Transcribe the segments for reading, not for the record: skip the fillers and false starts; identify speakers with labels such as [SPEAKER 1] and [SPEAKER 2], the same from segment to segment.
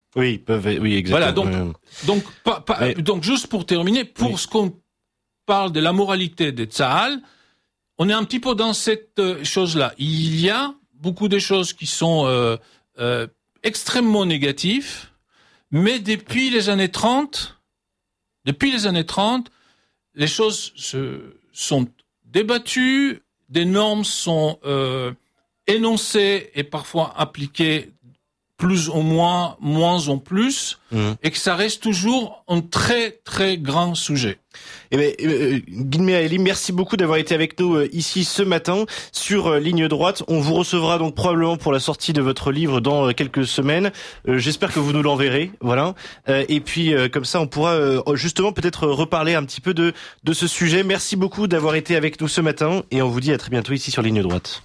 [SPEAKER 1] Oui, ils peuvent, oui, exactement.
[SPEAKER 2] Voilà, donc juste pour terminer, ce qu'on parle de la moralité de Tsahal, on est un petit peu dans cette chose-là. Il y a beaucoup de choses qui sont extrêmement négatives, mais depuis les années 30, les choses sont débattues, des normes sont énoncées et parfois appliquées plus ou moins en plus, et que ça reste toujours un très très grand sujet.
[SPEAKER 1] Guillemé Aéli, merci beaucoup d'avoir été avec nous ici ce matin sur Ligne Droite. On vous recevra donc probablement pour la sortie de votre livre dans quelques semaines. J'espère que vous nous l'enverrez, voilà. Et puis comme ça, on pourra justement peut-être reparler un petit peu de ce sujet. Merci beaucoup d'avoir été avec nous ce matin et on vous dit à très bientôt ici sur Ligne Droite.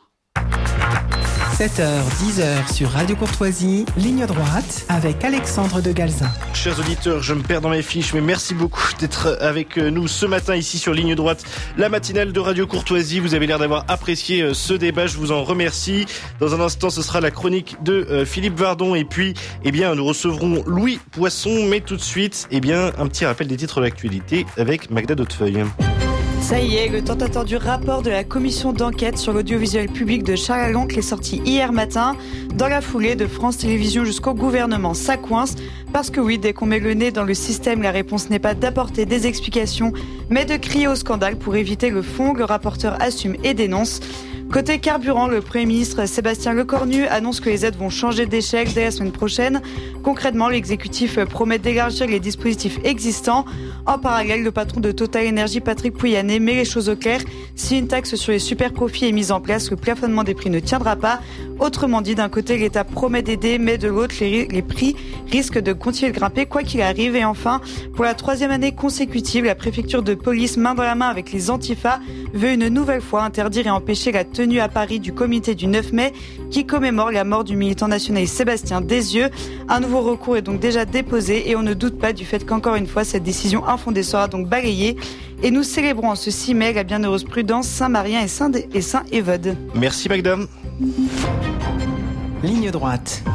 [SPEAKER 3] 7h, 10h sur Radio Courtoisie, Ligne Droite, avec Alexandre de Galzin.
[SPEAKER 1] Chers auditeurs, je me perds dans mes fiches, mais merci beaucoup d'être avec nous ce matin ici sur Ligne Droite, la matinale de Radio Courtoisie. Vous avez l'air d'avoir apprécié ce débat, je vous en remercie. Dans un instant, ce sera la chronique de Philippe Vardon et puis, nous recevrons Louis Poisson, mais tout de suite, un petit rappel des titres de l'actualité avec Magda Hautefeuille.
[SPEAKER 4] Ça y est, le tant attendu rapport de la commission d'enquête sur l'audiovisuel public de Charles Aloncle est sorti hier matin. Dans la foulée, de France Télévisions jusqu'au gouvernement, ça coince. Parce que oui, dès qu'on met le nez dans le système, la réponse n'est pas d'apporter des explications, mais de crier au scandale pour éviter le fond. Le rapporteur assume et dénonce. Côté carburant, le Premier ministre Sébastien Lecornu annonce que les aides vont changer d'échelle dès la semaine prochaine. Concrètement, l'exécutif promet d'élargir les dispositifs existants. En parallèle, le patron de Total Energy, Patrick Pouyanné, met les choses au clair. Si une taxe sur les super profits est mise en place, le plafonnement des prix ne tiendra pas. Autrement dit, d'un côté, l'État promet d'aider, mais de l'autre, les prix risquent de continuer de grimper quoi qu'il arrive. Et enfin, pour la 3e année consécutive, la préfecture de police, main dans la main avec les Antifa, veut une nouvelle fois interdire et empêcher la tenue à Paris du comité du 9 mai qui commémore la mort du militant nationaliste Sébastien Desieux. Un nouveau recours est donc déjà déposé et on ne doute pas du fait qu'encore une fois cette décision infondée sera donc balayée. Et nous célébrons en ce 6 mai la bienheureuse Prudence, Saint-Marien et Saint-Évode.
[SPEAKER 1] Merci Magda.
[SPEAKER 3] Ligne Droite.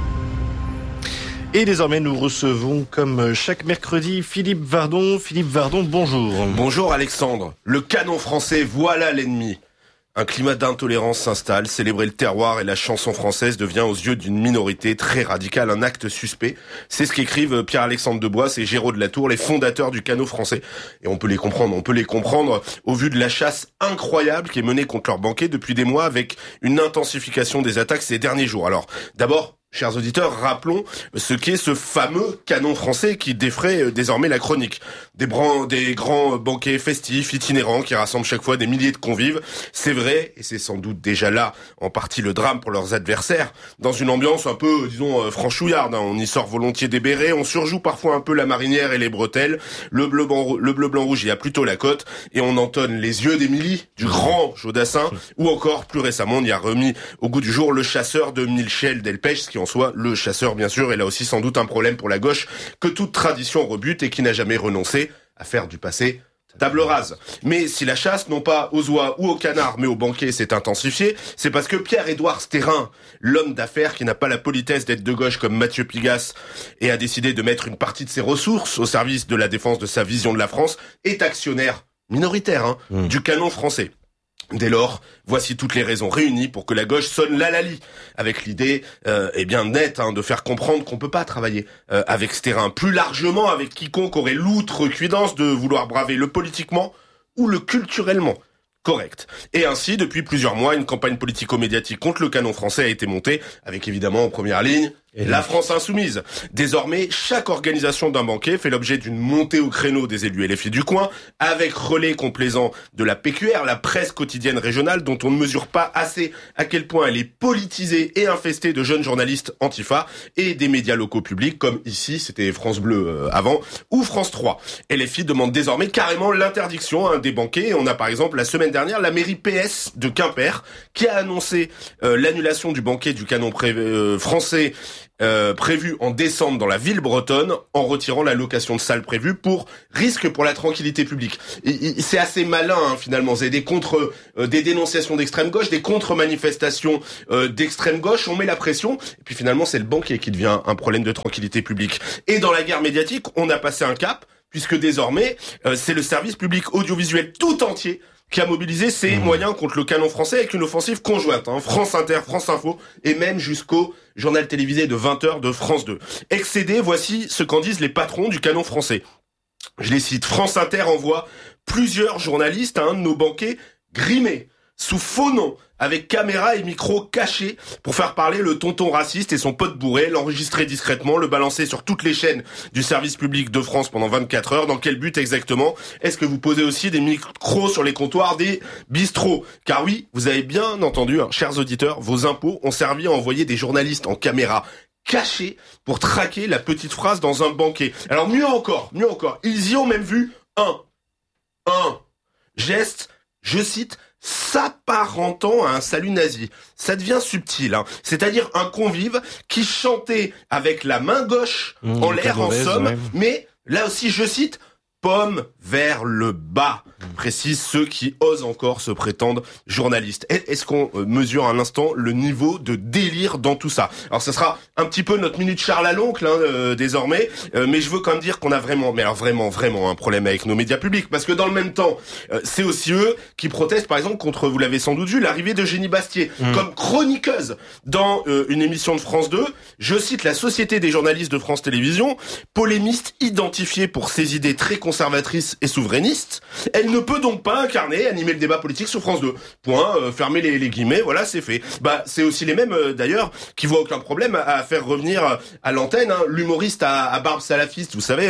[SPEAKER 1] Et désormais, nous recevons, comme chaque mercredi, Philippe Vardon. Philippe Vardon, bonjour.
[SPEAKER 5] Bonjour Alexandre. Le canon français, voilà l'ennemi. Un climat d'intolérance s'installe, célébrer le terroir et la chanson française devient aux yeux d'une minorité très radicale un acte suspect. C'est ce qu'écrivent Pierre-Alexandre Debois et Géraud de la Tour, les fondateurs du canot français. Et on peut les comprendre au vu de la chasse incroyable qui est menée contre leurs banquets depuis des mois avec une intensification des attaques ces derniers jours. Alors, d'abord, chers auditeurs, rappelons ce qu'est ce fameux canon français qui défraie désormais la chronique. Des grands banquets festifs, itinérants, qui rassemblent chaque fois des milliers de convives. C'est vrai, et c'est sans doute déjà là, en partie le drame pour leurs adversaires, dans une ambiance un peu, disons, franchouillarde. On y sort volontiers des bérets, on surjoue parfois un peu la marinière et les bretelles. Le bleu, blanc, rouge, il y a plutôt la cote, et on entonne les yeux d'Émilie, du grand Jodassin, ou encore, plus récemment, on y a remis au goût du jour le chasseur de Michel Delpech, qui en soit le chasseur bien sûr, et là aussi sans doute un problème pour la gauche que toute tradition rebute et qui n'a jamais renoncé à faire du passé table rase. Mais si la chasse, non pas aux oies ou aux canards, mais aux banquets s'est intensifiée, c'est parce que Pierre-Édouard Stérin, l'homme d'affaires qui n'a pas la politesse d'être de gauche comme Mathieu Pigasse et a décidé de mettre une partie de ses ressources au service de la défense de sa vision de la France, est actionnaire minoritaire du canon français. Dès lors, voici toutes les raisons réunies pour que la gauche sonne l'halali, avec l'idée nette de faire comprendre qu'on peut pas travailler avec ce terrain, plus largement avec quiconque aurait l'outrecuidance de vouloir braver le politiquement ou le culturellement correct. Et ainsi, depuis plusieurs mois, une campagne politico-médiatique contre le canon français a été montée, avec évidemment en première ligne la France insoumise. Désormais, chaque organisation d'un banquet fait l'objet d'une montée au créneau des élus LFI du coin, avec relais complaisant de la PQR, la presse quotidienne régionale, dont on ne mesure pas assez à quel point elle est politisée et infestée de jeunes journalistes antifa, et des médias locaux publics, comme ici, c'était France Bleu avant, ou France 3. LFI demande désormais carrément l'interdiction des banquets. On a par exemple la semaine dernière la mairie PS de Quimper, qui a annoncé l'annulation du banquet du canon français prévu en décembre dans la ville bretonne en retirant la location de salles prévue pour risque pour la tranquillité publique. C'est assez malin finalement, c'est des dénonciations d'extrême gauche, des contre-manifestations d'extrême gauche, on met la pression et puis finalement c'est le banquier qui devient un problème de tranquillité publique. Et dans la guerre médiatique, on a passé un cap puisque désormais c'est le service public audiovisuel tout entier qui a mobilisé ses moyens contre le canon français avec une offensive conjointe, France Inter, France Info et même jusqu'au journal télévisé de 20h de France 2. Excédé, voici ce qu'en disent les patrons du canon français. Je les cite. France Inter envoie plusieurs journalistes à un de nos banquets grimés, sous faux nom, avec caméra et micro cachés pour faire parler le tonton raciste et son pote bourré, l'enregistrer discrètement, le balancer sur toutes les chaînes du service public de France pendant 24 heures. Dans quel but exactement? Est-ce que vous posez aussi des micros sur les comptoirs des bistrots? Car oui, vous avez bien entendu, chers auditeurs, vos impôts ont servi à envoyer des journalistes en caméra cachés pour traquer la petite phrase dans un banquet. Alors mieux encore, ils y ont même vu un geste, je cite, s'apparentant à un salut nazi. Ça devient subtil, c'est-à-dire un convive qui chantait avec la main gauche en l'air en somme, mais là aussi, je cite, pomme vers le bas, précisent ceux qui osent encore se prétendre journalistes. Est-ce qu'on mesure un instant le niveau de délire dans tout ça? Alors ça sera un petit peu notre minute Charles à l'oncle désormais, mais je veux quand même dire qu'on a vraiment un problème avec nos médias publics, parce que dans le même temps, c'est aussi eux qui protestent par exemple contre, vous l'avez sans doute vu, l'arrivée d'Eugénie Bastier comme chroniqueuse dans une émission de France 2. Je cite la Société des journalistes de France Télévisions, polémiste identifiée pour ses idées très conservatrice et souverainiste, elle ne peut donc pas animer le débat politique sur France 2. Fermez les guillemets, voilà, c'est fait. C'est aussi les mêmes, d'ailleurs, qui voient aucun problème à faire revenir à l'antenne, l'humoriste à barbe salafiste, vous savez,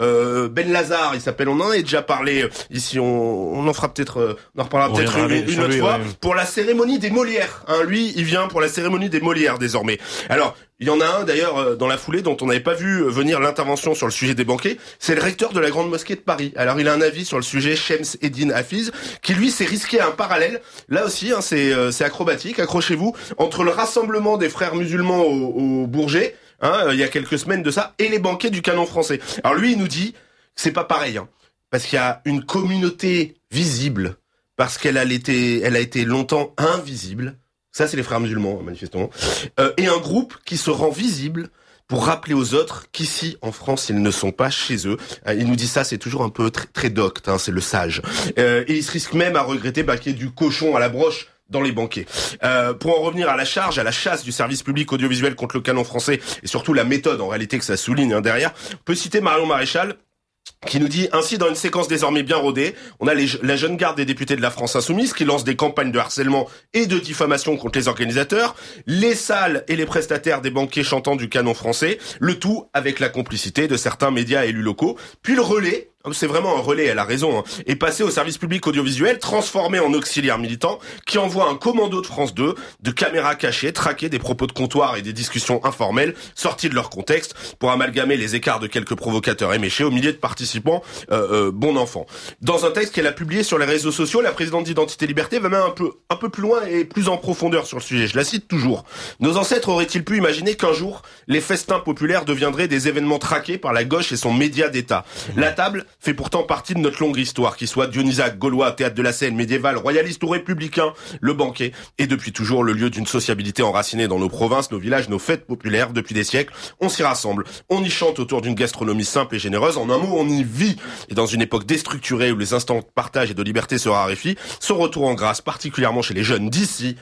[SPEAKER 5] Ben Lazare, il s'appelle, on en a déjà parlé ici, on en fera peut-être, on en reparlera peut-être une autre fois, pour la cérémonie des Molières. Lui, il vient pour la cérémonie des Molières, désormais. Alors, il y en a un d'ailleurs dans la foulée dont on n'avait pas vu venir l'intervention sur le sujet des banquets, c'est le recteur de la Grande Mosquée de Paris. Alors il a un avis sur le sujet, Shems Eddine Hafiz, qui lui s'est risqué à un parallèle, là aussi c'est acrobatique, accrochez-vous, entre le rassemblement des frères musulmans au Bourget, il y a quelques semaines de ça, et les banquets du canon français. Alors lui il nous dit que c'est pas pareil, parce qu'il y a une communauté visible, parce qu'elle a été longtemps invisible. Ça, c'est les frères musulmans, manifestement. Et un groupe qui se rend visible pour rappeler aux autres qu'ici, en France, ils ne sont pas chez eux. Il nous dit ça, c'est toujours un peu très docte, c'est le sage. Et il se risque même à regretter qu'il y ait du cochon à la broche dans les banquets. Pour en revenir à la chasse du service public audiovisuel contre le canon français, et surtout la méthode, en réalité, que ça souligne derrière, on peut citer Marion Maréchal, qui nous dit ainsi dans une séquence désormais bien rodée, on a la jeune garde des députés de la France Insoumise qui lance des campagnes de harcèlement et de diffamation contre les organisateurs, les salles et les prestataires des banquets chantant du canon français, le tout avec la complicité de certains médias élus locaux, puis le relais, c'est vraiment un relais, elle a raison, est passé au service public audiovisuel, transformé en auxiliaire militant, qui envoie un commando de France 2, de caméras cachées, traquer des propos de comptoir et des discussions informelles, sortis de leur contexte, pour amalgamer les écarts de quelques provocateurs éméchés au milieu de participants bon enfant. Dans un texte qu'elle a publié sur les réseaux sociaux, la présidente d'Identité Liberté va même un peu plus loin et plus en profondeur sur le sujet. Je la cite toujours. Nos ancêtres auraient-ils pu imaginer qu'un jour, les festins populaires deviendraient des événements traqués par la gauche et son média d'État? La table fait pourtant partie de notre longue histoire, qu'il soit dionysaque, gaulois, théâtre de la Seine, médiéval, royaliste ou républicain, le banquet est depuis toujours le lieu d'une sociabilité enracinée dans nos provinces, nos villages, nos fêtes populaires. Depuis des siècles, on s'y rassemble, on y chante autour d'une gastronomie simple et généreuse, en un mot, on y vit. Et dans une époque déstructurée où les instants de partage et de liberté se raréfient, son retour en grâce, particulièrement chez les jeunes d'ici,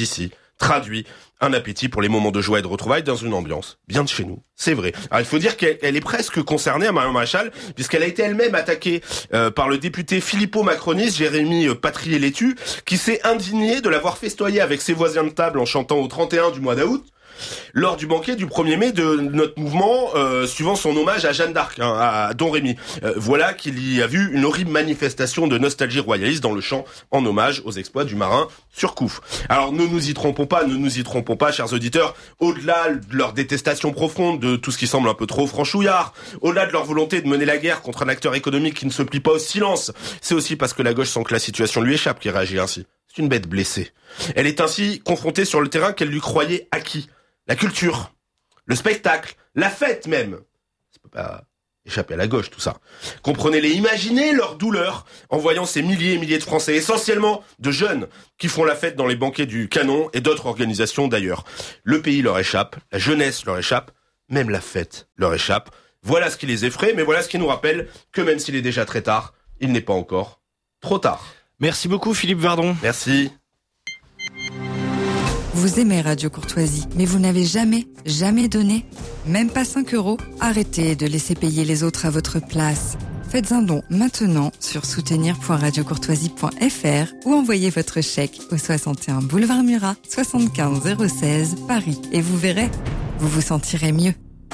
[SPEAKER 5] traduit un appétit pour les moments de joie et de retrouvailles dans une ambiance bien de chez nous. C'est vrai. Alors il faut dire qu'elle est presque concernée, Marion Maréchal, puisqu'elle a été elle-même attaquée par le député philippo-macroniste Jérémy Patrier-Létu, qui s'est indigné de l'avoir festoyé avec ses voisins de table en chantant au 31 du mois d'août, lors du banquet du 1er mai de notre mouvement, suivant son hommage à Jeanne d'Arc, à Don Rémy. Voilà qu'il y a vu une horrible manifestation de nostalgie royaliste dans le chant en hommage aux exploits du marin Surcouf. Alors ne nous y trompons pas, chers auditeurs, au-delà de leur détestation profonde de tout ce qui semble un peu trop franchouillard, au-delà de leur volonté de mener la guerre contre un acteur économique qui ne se plie pas au silence, c'est aussi parce que la gauche sent que la situation lui échappe qu'elle réagit ainsi. C'est une bête blessée. Elle est ainsi confrontée sur le terrain qu'elle lui croyait acquis. La culture, le spectacle, la fête même. Ça peut pas échapper à la gauche, tout ça. Comprenez-les, imaginez leur douleur en voyant ces milliers et milliers de Français, essentiellement de jeunes, qui font la fête dans les banquets du Canon et d'autres organisations d'ailleurs. Le pays leur échappe, la jeunesse leur échappe, même la fête leur échappe. Voilà ce qui les effraie, mais voilà ce qui nous rappelle que même s'il est déjà très tard, il n'est pas encore trop tard.
[SPEAKER 1] Merci beaucoup Philippe Vardon.
[SPEAKER 5] Merci.
[SPEAKER 6] Vous aimez Radio Courtoisie, mais vous n'avez jamais donné, même pas 5 €? Arrêtez de laisser payer les autres à votre place. Faites un don maintenant sur soutenir.radiocourtoisie.fr ou envoyez votre chèque au 61 boulevard Murat, 75 016 Paris. Et vous verrez, vous vous sentirez mieux.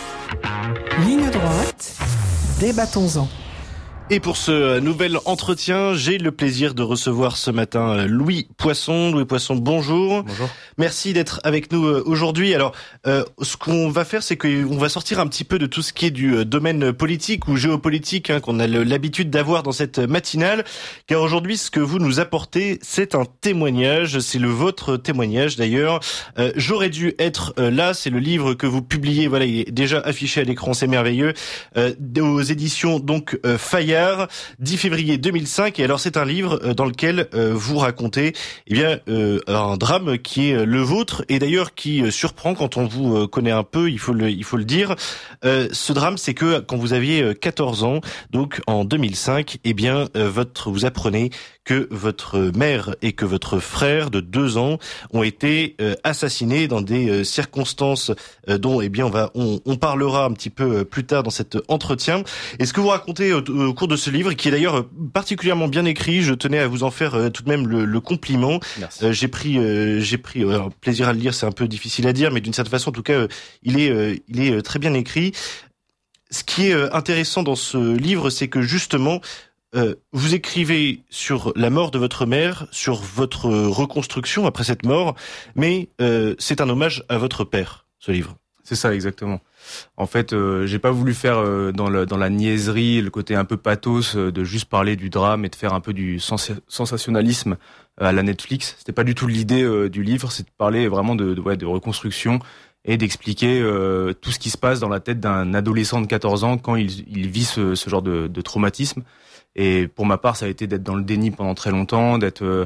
[SPEAKER 3] Ligne droite, débattons-en.
[SPEAKER 1] Et pour ce nouvel entretien, j'ai le plaisir de recevoir ce matin Louis Poisson. Louis Poisson, bonjour.
[SPEAKER 7] Bonjour.
[SPEAKER 1] Merci d'être avec nous aujourd'hui. Alors, ce qu'on va faire, c'est qu'on va sortir un petit peu de tout ce qui est du domaine politique ou géopolitique qu'on a l'habitude d'avoir dans cette matinale. Car aujourd'hui, ce que vous nous apportez, c'est un témoignage. C'est le vôtre témoignage d'ailleurs. J'aurais dû être là. C'est le livre que vous publiez. Voilà, il est déjà affiché à l'écran. C'est merveilleux. Aux éditions donc Fayard. 10 février 2005, et alors c'est un livre dans lequel vous racontez un drame qui est le vôtre, et d'ailleurs qui surprend quand on vous connaît un peu, il faut le dire. Ce drame, c'est que quand vous aviez 14 ans, donc en 2005, vous apprenez que votre mère et que votre frère de 2 ans ont été assassinés dans des circonstances dont on parlera un petit peu plus tard dans cet entretien. Et ce que vous racontez au cours de ce livre, qui est d'ailleurs particulièrement bien écrit, je tenais à vous en faire tout de même le compliment. J'ai pris plaisir à le lire, c'est un peu difficile à dire, mais d'une certaine façon, en tout cas, il est très bien écrit. Ce qui est intéressant dans ce livre, c'est que justement, vous écrivez sur la mort de votre mère, sur votre reconstruction après cette mort, mais c'est un hommage à votre père, ce livre.
[SPEAKER 7] C'est ça, exactement. En fait, j'ai pas voulu faire dans la niaiserie, le côté un peu pathos, de juste parler du drame et de faire un peu du sensationnalisme à la Netflix. C'était pas du tout l'idée du livre, c'est de parler vraiment de reconstruction et d'expliquer tout ce qui se passe dans la tête d'un adolescent de 14 ans quand il vit ce genre de traumatisme. Et pour ma part, ça a été d'être dans le déni pendant très longtemps, d'être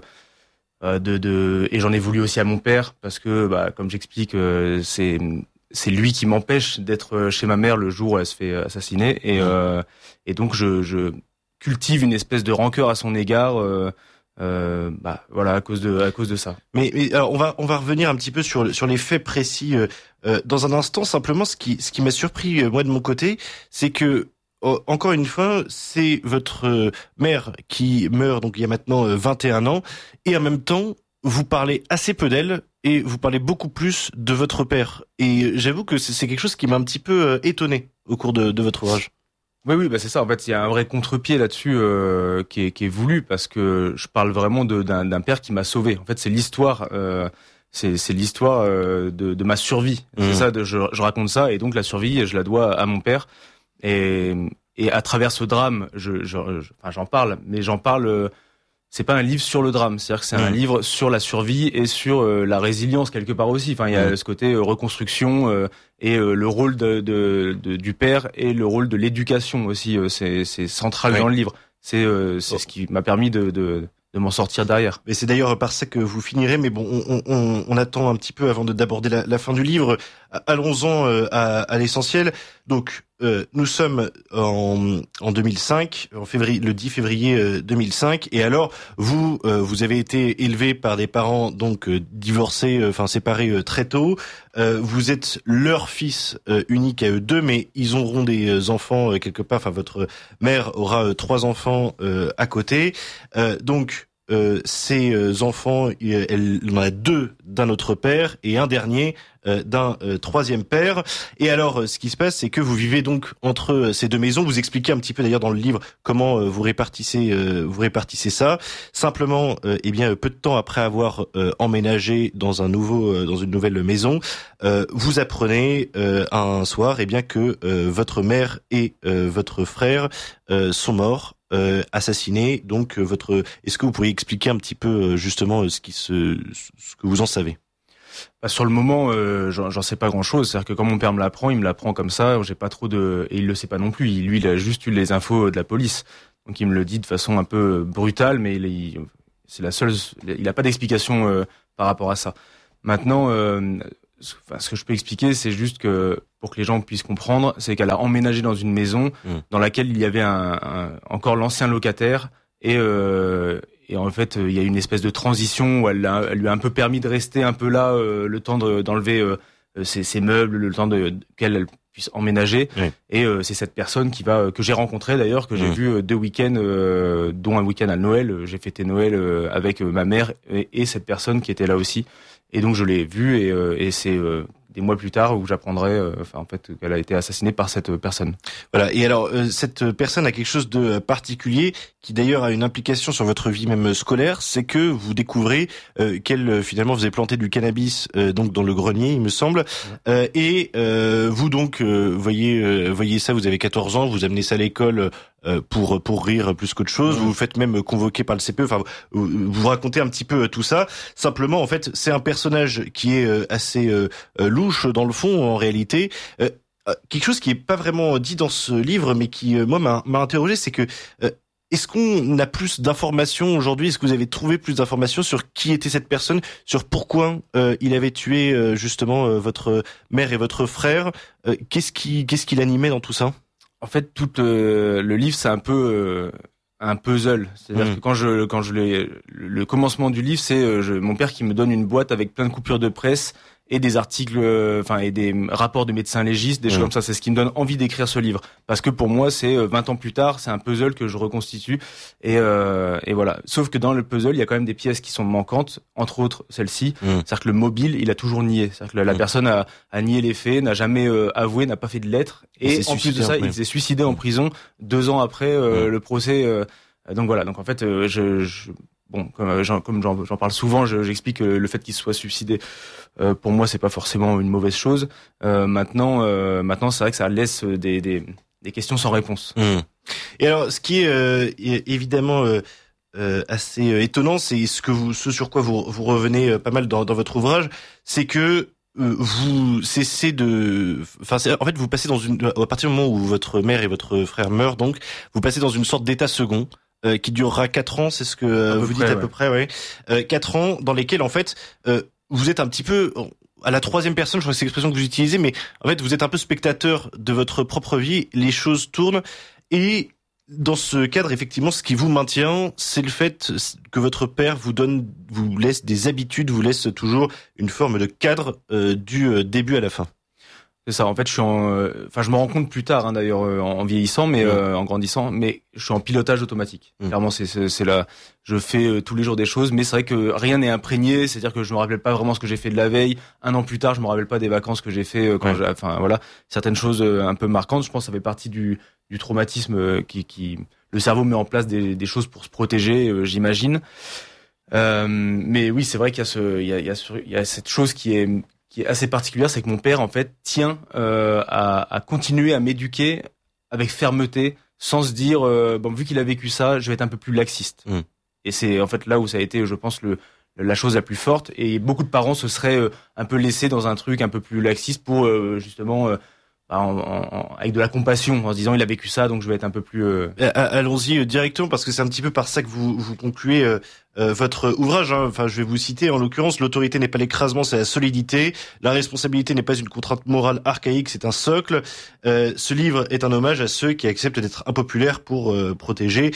[SPEAKER 7] et j'en ai voulu aussi à mon père parce que, comme j'explique, c'est lui qui m'empêche d'être chez ma mère le jour où elle se fait assassiner, et donc je cultive une espèce de rancœur à son égard, à cause de ça.
[SPEAKER 1] Mais alors on va revenir un petit peu sur les faits précis dans un instant. Simplement, ce qui m'a surpris moi de mon côté, c'est que encore une fois, c'est votre mère qui meurt, donc il y a maintenant 21 ans, et en même temps, vous parlez assez peu d'elle, et vous parlez beaucoup plus de votre père. Et j'avoue que c'est quelque chose qui m'a un petit peu étonné au cours de votre ouvrage.
[SPEAKER 7] Oui, c'est ça. En fait, il y a un vrai contre-pied là-dessus qui est voulu, parce que je parle vraiment d'un père qui m'a sauvé. En fait, c'est l'histoire... C'est l'histoire de ma survie. C'est ça, je raconte ça, et donc la survie, je la dois à mon père. Et à travers ce drame, j'en parle, mais j'en parle. C'est pas un livre sur le drame, c'est-à-dire que c'est un livre sur la survie et sur la résilience quelque part aussi. Enfin, il y a ce côté reconstruction et le rôle du père et le rôle de l'éducation aussi. C'est central dans le livre. C'est ce qui m'a permis de m'en sortir derrière.
[SPEAKER 1] Mais c'est d'ailleurs par ça que vous finirez, mais bon, on attend un petit peu avant d'aborder la fin du livre. Allons-en à l'essentiel. Donc, nous sommes en 2005, le 10 février 2005, et alors vous avez été élevé par des parents donc divorcés, séparés très tôt. Vous êtes leur fils unique à eux deux, mais ils auront des enfants quelque part. Enfin, votre mère aura 3 enfants à côté. Donc ces enfants, elle en a 2 d'un autre père et un dernier d'un troisième père. Et alors, ce qui se passe, c'est que vous vivez donc entre ces 2 maisons. Vous expliquez un petit peu d'ailleurs dans le livre comment vous répartissez ça. Simplement, peu de temps après avoir emménagé dans une nouvelle maison, vous apprenez un soir que votre mère et votre frère sont morts. Assassiné. Donc est-ce que vous pourriez expliquer un petit peu justement ce que vous en savez?
[SPEAKER 7] Sur le moment, j'en sais pas grand-chose. C'est-à-dire que quand mon père me l'apprend, il me l'apprend comme ça. J'ai pas trop et il le sait pas non plus. Lui, il a juste eu les infos de la police. Donc il me le dit de façon un peu brutale, mais c'est la seule. Il a pas d'explication par rapport à ça. Maintenant, ce que je peux expliquer, c'est juste que pour que les gens puissent comprendre, c'est qu'elle a emménagé dans une maison dans laquelle il y avait encore l'ancien locataire et en fait, il y a une espèce de transition où elle lui a un peu permis de rester un peu là, le temps d'enlever ses meubles, le temps qu'elle puisse emménager. Oui. Et c'est cette personne que j'ai rencontrée d'ailleurs, que j'ai vu 2 week-ends, dont un week-end à Noël. J'ai fêté Noël avec ma mère et cette personne qui était là aussi. Et donc je l'ai vue et c'est des mois plus tard où j'apprendrai qu'elle a été assassinée par cette personne.
[SPEAKER 1] Voilà. Et alors cette personne a quelque chose de particulier qui d'ailleurs a une implication sur votre vie même scolaire, c'est que vous découvrez qu'elle finalement faisait planter du cannabis donc dans le grenier, il me semble. Et vous donc voyez ça, vous avez 14 ans, vous amenez ça à l'école pour rire plus qu'autre chose. Vous vous faites même convoquer par le CPE. Enfin, vous racontez un petit peu tout ça. Simplement, en fait, c'est un personnage qui est assez louche dans le fond, en réalité. Quelque chose qui est pas vraiment dit dans ce livre, mais qui moi m'a interrogé, c'est que est-ce qu'on a plus d'informations aujourd'hui? Est-ce que vous avez trouvé plus d'informations sur qui était cette personne, sur pourquoi il avait tué justement votre mère et votre frère? Qu'est-ce qui l'animait dans tout ça?
[SPEAKER 7] En fait, tout le livre, c'est un peu un puzzle. C'est-à-dire que quand le commencement du livre, c'est mon père qui me donne une boîte avec plein de coupures de presse et des articles, et des rapports de médecins légistes, des choses comme ça. C'est ce qui me donne envie d'écrire ce livre. Parce que pour moi, c'est 20 ans plus tard, c'est un puzzle que je reconstitue. Et voilà. Sauf que dans le puzzle, il y a quand même des pièces qui sont manquantes, entre autres celle-ci. C'est-à-dire que le mobile, il a toujours nié. C'est-à-dire que la personne a nié les faits, n'a jamais avoué, n'a pas fait de lettres. Et en plus de ça, il s'est suicidé en prison 2 ans après le procès. Donc voilà. Donc en fait, comme j'en parle souvent, j'explique le fait qu'il se soit suicidé. Pour moi, c'est pas forcément une mauvaise chose. Maintenant, c'est vrai que ça laisse des questions sans réponse.
[SPEAKER 1] Et alors, ce qui est évidemment assez étonnant, c'est ce sur quoi vous revenez pas mal dans votre ouvrage, c'est que vous cessez en fait, vous passez à partir du moment où votre mère et votre frère meurent, donc vous passez dans une sorte d'état second. Qui durera 4 ans, c'est ce que vous dites à peu près, ouais. 4 ans dans lesquels en fait vous êtes un petit peu à la troisième personne, je crois que c'est l'expression que vous utilisez, mais en fait vous êtes un peu spectateur de votre propre vie, les choses tournent et dans ce cadre effectivement ce qui vous maintient, c'est le fait que votre père vous laisse des habitudes, vous laisse toujours une forme de cadre du début à la fin.
[SPEAKER 7] C'est ça. En fait, je me rends compte plus tard, d'ailleurs, en vieillissant, mais en grandissant, mais je suis en pilotage automatique. Clairement, c'est là. Je fais tous les jours des choses, mais c'est vrai que rien n'est imprégné. C'est-à-dire que je me rappelle pas vraiment ce que j'ai fait de la veille. 1 an plus tard, je me rappelle pas des vacances que j'ai fait voilà, certaines choses un peu marquantes. Je pense que ça fait partie du traumatisme qui le cerveau met en place des choses pour se protéger, j'imagine. Mais oui, c'est vrai qu'il y a cette chose qui est assez particulière, c'est que mon père en fait tient à continuer à m'éduquer avec fermeté, sans se dire vu qu'il a vécu ça, je vais être un peu plus laxiste. Et c'est en fait là où ça a été, je pense, la chose la plus forte. Et beaucoup de parents se seraient un peu laissés dans un truc un peu plus laxiste pour justement avec de la compassion, en se disant il a vécu ça, donc je vais être un peu plus.
[SPEAKER 1] Allons-y directement parce que c'est un petit peu par ça que vous concluez votre ouvrage. Enfin, je vais vous citer en l'occurrence: l'autorité n'est pas l'écrasement, c'est la solidité. La responsabilité n'est pas une contrainte morale archaïque, c'est un socle. Ce livre est un hommage à ceux qui acceptent d'être impopulaires pour protéger.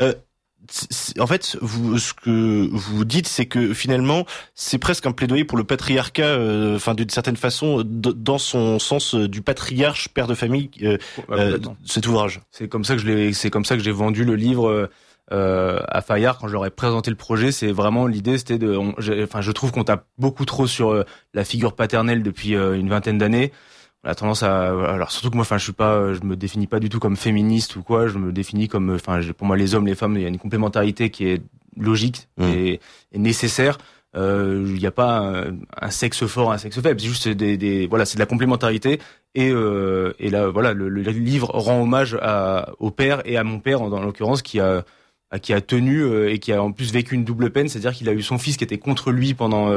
[SPEAKER 1] En fait, ce que vous dites, c'est que finalement, c'est presque un plaidoyer pour le patriarcat, d'une certaine façon, dans son sens du patriarche, père de famille, cet ouvrage.
[SPEAKER 7] C'est comme ça que j'ai vendu le livre à Fayard quand je leur ai présenté le projet. C'est vraiment l'idée, c'était je trouve qu'on tape beaucoup trop sur la figure paternelle depuis une vingtaine d'années. On a tendance alors surtout que moi, je me définis pas du tout comme féministe ou quoi. Je me définis comme, pour moi, les hommes, les femmes, il y a une complémentarité qui est logique et nécessaire. Il n'y a pas un sexe fort, un sexe faible. C'est juste c'est de la complémentarité. Et là, voilà, le livre rend hommage au père et à mon père, dans l'occurrence, qui a qui a tenu et qui a en plus vécu une double peine, c'est-à-dire qu'il a eu son fils qui était contre lui pendant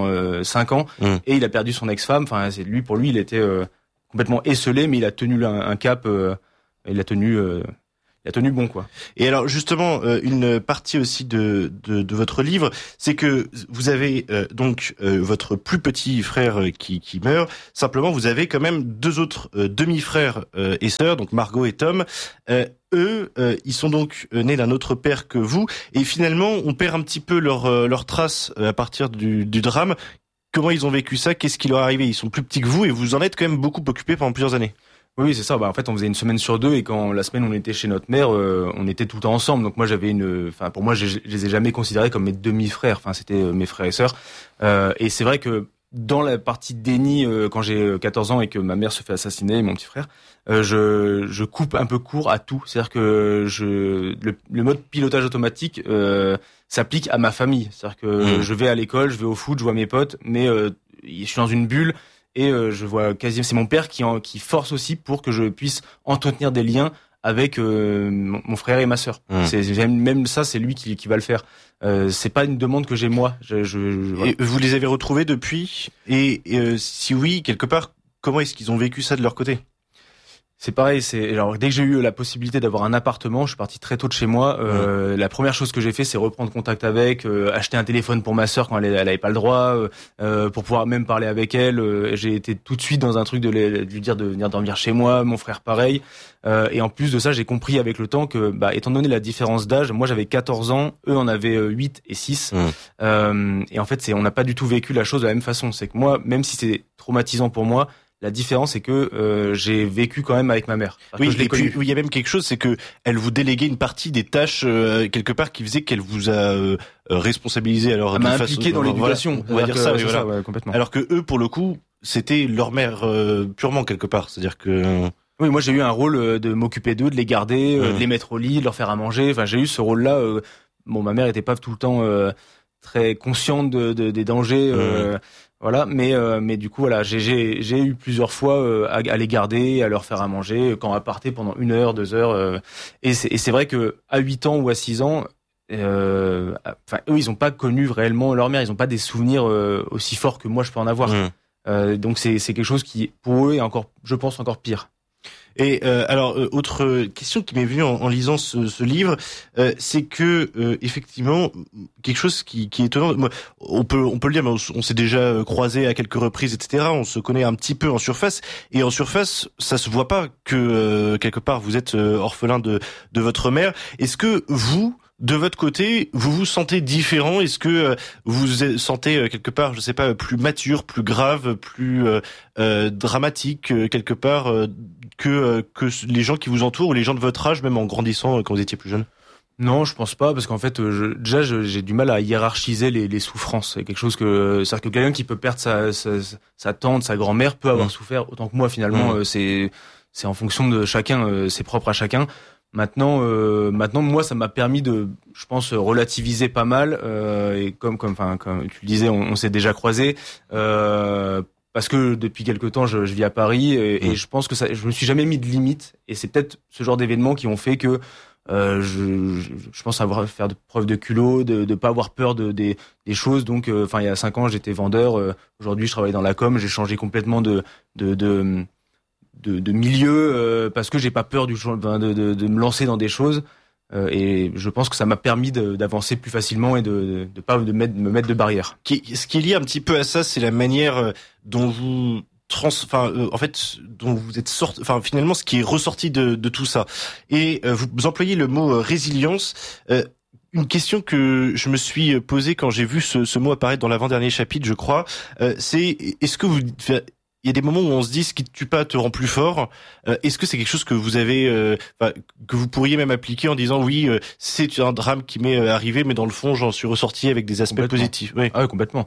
[SPEAKER 7] 5 ans et il a perdu son ex-femme. Enfin, pour lui, il était complètement esseulé, mais il a tenu un cap. Il a tenu bon, quoi.
[SPEAKER 1] Et alors justement, une partie aussi de votre livre, c'est que vous avez votre plus petit frère qui meurt. Simplement, vous avez quand même 2 autres demi-frères et sœurs, donc Margot et Tom. Eux, ils sont donc nés d'un autre père que vous, et finalement, on perd un petit peu leur trace à partir du drame. Comment ils ont vécu ça? Qu'est-ce qui leur est arrivé? Ils sont plus petits que vous, et vous en êtes quand même beaucoup occupés pendant plusieurs années.
[SPEAKER 7] Oui, c'est ça. En fait, on faisait une semaine sur 2 et quand la semaine on était chez notre mère, on était tout le temps ensemble. Donc moi, pour moi, je les ai jamais considérés comme mes demi-frères. Enfin, c'était mes frères et sœurs. Et c'est vrai que dans la partie déni, quand j'ai 14 ans et que ma mère se fait assassiner, mon petit frère, je coupe un peu court à tout. C'est-à-dire que le mode pilotage automatique s'applique à ma famille. C'est-à-dire que je vais à l'école, je vais au foot, je vois mes potes, mais je suis dans une bulle. Et je vois c'est mon père qui force aussi pour que je puisse entretenir des liens avec mon frère et ma sœur. Même ça, c'est lui qui va le faire. C'est pas une demande que j'ai moi. Voilà.
[SPEAKER 1] Et vous les avez retrouvés depuis? Et si oui, quelque part, comment est-ce qu'ils ont vécu ça de leur côté?
[SPEAKER 7] C'est pareil, alors dès que j'ai eu la possibilité d'avoir un appartement, je suis parti très tôt de chez moi. La première chose que j'ai fait, c'est reprendre contact avec, acheter un téléphone pour ma sœur quand elle avait pas le droit, pour pouvoir même parler avec elle. J'ai été tout de suite dans un truc de lui dire de venir dormir chez moi, mon frère pareil. Et en plus de ça, j'ai compris avec le temps que, étant donné la différence d'âge, moi j'avais 14 ans, eux en avaient 8 et 6. Et en fait, on n'a pas du tout vécu la chose de la même façon. C'est que moi, même si c'est traumatisant pour moi, la différence, c'est que j'ai vécu quand même avec ma mère.
[SPEAKER 1] Oui, et puis il y a même quelque chose, c'est que elle vous déléguait une partie des tâches quelque part qui faisait qu'elle vous a responsabilisé. Alors,
[SPEAKER 7] elle m'a impliqué dans l'éducation.
[SPEAKER 1] On va dire ça, oui, voilà.
[SPEAKER 7] Ouais, complètement.
[SPEAKER 1] Alors que eux, pour le coup, c'était leur mère purement quelque part. C'est-à-dire que
[SPEAKER 7] oui, moi j'ai eu un rôle de m'occuper d'eux, de les garder, de les mettre au lit, de leur faire à manger. Enfin, j'ai eu ce rôle-là. Ma mère était pas tout le temps très consciente des dangers. Voilà, mais du coup voilà, j'ai eu plusieurs fois à les garder, à leur faire à manger quand elle partait pendant 1 heure, 2 heures. Et c'est vrai que à 8 ans ou à 6 ans, eux ils ont pas connu réellement leur mère, ils ont pas des souvenirs aussi forts que moi je peux en avoir. Donc c'est quelque chose qui pour eux est encore, je pense, encore pire.
[SPEAKER 1] Et alors autre question qui m'est venue en lisant ce livre, c'est que effectivement quelque chose qui est étonnant. Moi, on peut le dire, mais on s'est déjà croisé à quelques reprises, etc. On se connaît un petit peu en surface, et en surface, ça se voit pas que quelque part vous êtes orphelin de votre mère. Est-ce que vous, de votre côté, vous vous sentez différent? Est-ce que vous vous sentez quelque part, je sais pas, plus mature, plus grave, plus dramatique quelque part que les gens qui vous entourent ou les gens de votre âge, même en grandissant quand vous étiez plus jeune?
[SPEAKER 7] Non, je pense pas, parce qu'en fait, j'ai du mal à hiérarchiser les souffrances. C'est quelque chose c'est-à-dire que quelqu'un qui peut perdre sa tante, sa grand-mère peut avoir souffert autant que moi. Finalement, c'est en fonction de chacun, c'est propre à chacun. Maintenant, moi, ça m'a permis de, je pense, relativiser pas mal. Et comme tu le disais, on s'est déjà croisés. Parce que depuis quelque temps, je vis à Paris et je pense que je me suis jamais mis de limite. Et c'est peut-être ce genre d'événements qui ont fait que je pense faire de preuve de culot, de pas avoir peur des choses. Donc, il y a 5 ans, j'étais vendeur. Aujourd'hui, je travaille dans la com. J'ai changé complètement de milieu parce que j'ai pas peur de me lancer dans des choses. Et je pense que ça m'a permis d'avancer plus facilement et de pas me mettre de barrières.
[SPEAKER 1] Ce qui est lié un petit peu à ça, c'est la manière dont vous dont vous êtes finalement ce qui est ressorti de tout ça. Et vous employez le mot résilience. Une question que je me suis posée quand j'ai vu ce mot apparaître dans l'avant-dernier chapitre, je crois, c'est est-ce que il y a des moments où on se dit ce qui te tue pas te rend plus fort. Est-ce que c'est quelque chose que vous avez, que vous pourriez même appliquer en disant oui, c'est un drame qui m'est arrivé, mais dans le fond, j'en suis ressorti avec des aspects positifs. Oui.
[SPEAKER 7] Ah oui, complètement.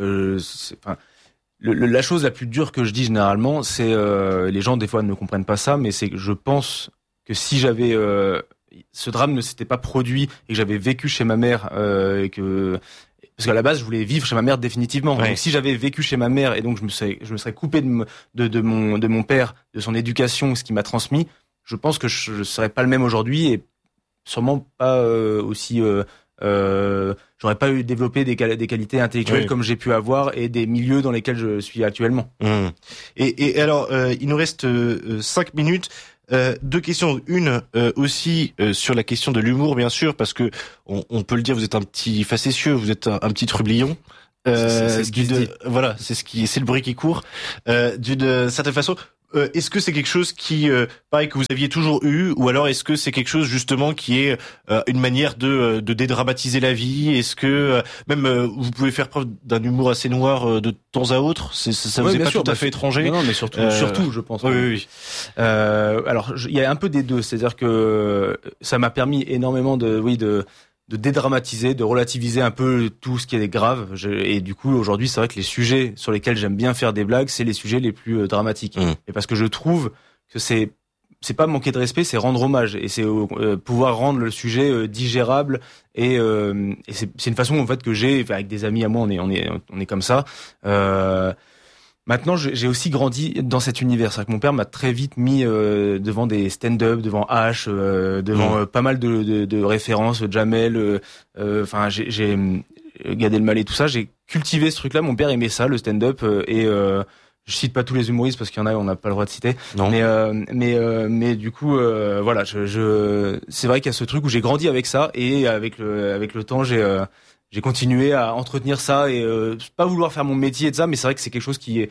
[SPEAKER 7] La chose la plus dure que je dis généralement, c'est les gens des fois ne comprennent pas ça, mais c'est que je pense que si j'avais ce drame ne s'était pas produit et que j'avais vécu chez ma mère parce qu'à la base, je voulais vivre chez ma mère définitivement. Ouais. Donc, si j'avais vécu chez ma mère et donc je me serais coupé de mon père, de son éducation, ce qu'il m'a transmis, je pense que je serais pas le même aujourd'hui et sûrement pas aussi j'aurais pas eu développé des qualités intellectuelles comme j'ai pu avoir et des milieux dans lesquels je suis actuellement.
[SPEAKER 1] Et alors il nous reste 5 minutes. Deux questions. Une aussi sur la question de l'humour, bien sûr, parce que on peut le dire, vous êtes un petit facétieux, vous êtes un petit trublion.
[SPEAKER 7] C'est ce qui se dit.
[SPEAKER 1] Voilà, c'est le bruit qui court. D'une certaine façon, est-ce que c'est quelque chose qui, pareil, que vous aviez toujours eu, ou alors est-ce que c'est quelque chose justement qui est une manière de dédramatiser la vie? Est-ce que même vous pouvez faire preuve d'un humour assez noir de temps à autre? Ça vous est pas tout à fait étranger?
[SPEAKER 7] Non, mais surtout, je pense.
[SPEAKER 1] Oui.
[SPEAKER 7] Alors, il y a un peu des deux, c'est-à-dire que ça m'a permis énormément de dédramatiser, de relativiser un peu tout ce qui est grave. Et du coup, aujourd'hui, c'est vrai que les sujets sur lesquels j'aime bien faire des blagues, c'est les sujets les plus dramatiques. Et parce que je trouve que c'est pas manquer de respect, c'est rendre hommage. Et c'est pouvoir rendre le sujet digérable. Et c'est une façon en fait que j'ai avec des amis à moi. On est comme ça. Maintenant, j'ai aussi grandi dans cet univers. C'est-à-dire que mon père m'a très vite mis devant des stand-up, devant H, devant pas mal de références, Jamel. Enfin, j'ai Gad Elmaleh, tout ça. J'ai cultivé ce truc-là. Mon père aimait ça, le stand-up. Et je cite pas tous les humoristes parce qu'il y en a, on n'a pas le droit de citer.
[SPEAKER 1] Non.
[SPEAKER 7] Mais du coup, voilà. C'est vrai qu'il y a ce truc où j'ai grandi avec ça et avec le temps, j'ai continué à entretenir ça et pas vouloir faire mon métier et de ça, mais c'est vrai que c'est quelque chose qui est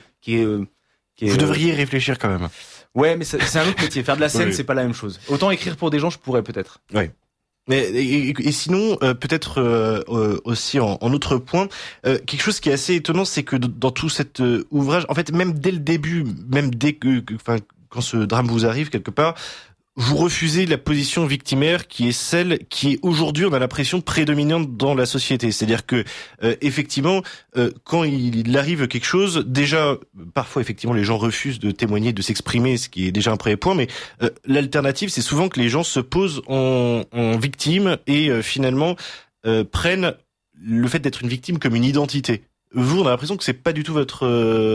[SPEAKER 1] vous devriez réfléchir quand même.
[SPEAKER 7] Ouais, mais c'est un autre métier. Faire de la scène, c'est pas la même chose. Autant écrire pour des gens, je pourrais peut-être.
[SPEAKER 1] Ouais. Mais et sinon peut-être aussi en autre point, quelque chose qui est assez étonnant, c'est que dans tout cet ouvrage, en fait, même dès le début, même dès quand ce drame vous arrive quelque part, vous refusez la position victimaire qui est celle qui est aujourd'hui, on a l'impression, prédominante dans la société. C'est-à-dire que effectivement, quand il arrive quelque chose, déjà, parfois effectivement, les gens refusent de témoigner, de s'exprimer, ce qui est déjà un premier point. Mais l'alternative, c'est souvent que les gens se posent en victime et finalement prennent le fait d'être une victime comme une identité. Vous, on a l'impression que c'est pas du tout votre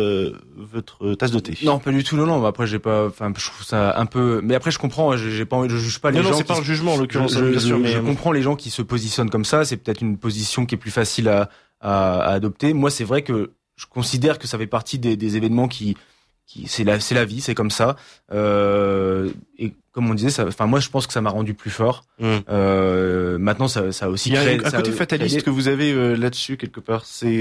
[SPEAKER 1] tasse de thé.
[SPEAKER 7] Non, pas du tout. Non. Après, je trouve ça un peu. Mais après, je comprends. J'ai pas envie. Je juge pas les gens.
[SPEAKER 1] Non, c'est pas un jugement en l'occurrence. Bien sûr, mais
[SPEAKER 7] je comprends les gens qui se positionnent comme ça. C'est peut-être une position qui est plus facile à adopter. Moi, c'est vrai que je considère que ça fait partie des événements qui c'est la vie, c'est comme ça. Et comme on disait, moi, je pense que ça m'a rendu plus fort. Maintenant, ça a aussi créé.
[SPEAKER 1] Il y a un côté fataliste que vous avez là-dessus quelque part. C'est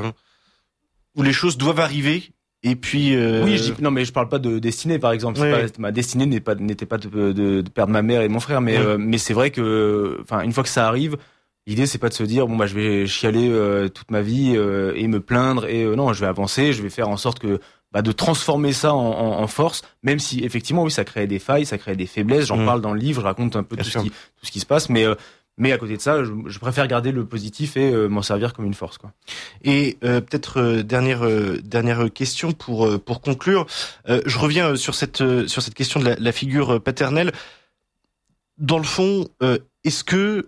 [SPEAKER 1] où les choses doivent arriver. Et puis
[SPEAKER 7] oui, non, mais je parle pas de destinée, par exemple. Ma destinée n'était pas de perdre ma mère et mon frère, mais c'est vrai que, une fois que ça arrive, l'idée c'est pas de se dire bon je vais chialer toute ma vie et me plaindre et non, je vais avancer, je vais faire en sorte que de transformer ça en force, même si effectivement oui, ça crée des failles, ça crée des faiblesses. J'en parle dans le livre, je raconte un peu tout ce qui se passe, mais à côté de ça, je préfère garder le positif et m'en servir comme une force, quoi.
[SPEAKER 1] Et peut-être dernière question pour conclure. Je reviens sur cette question de la figure paternelle. Dans le fond, est-ce que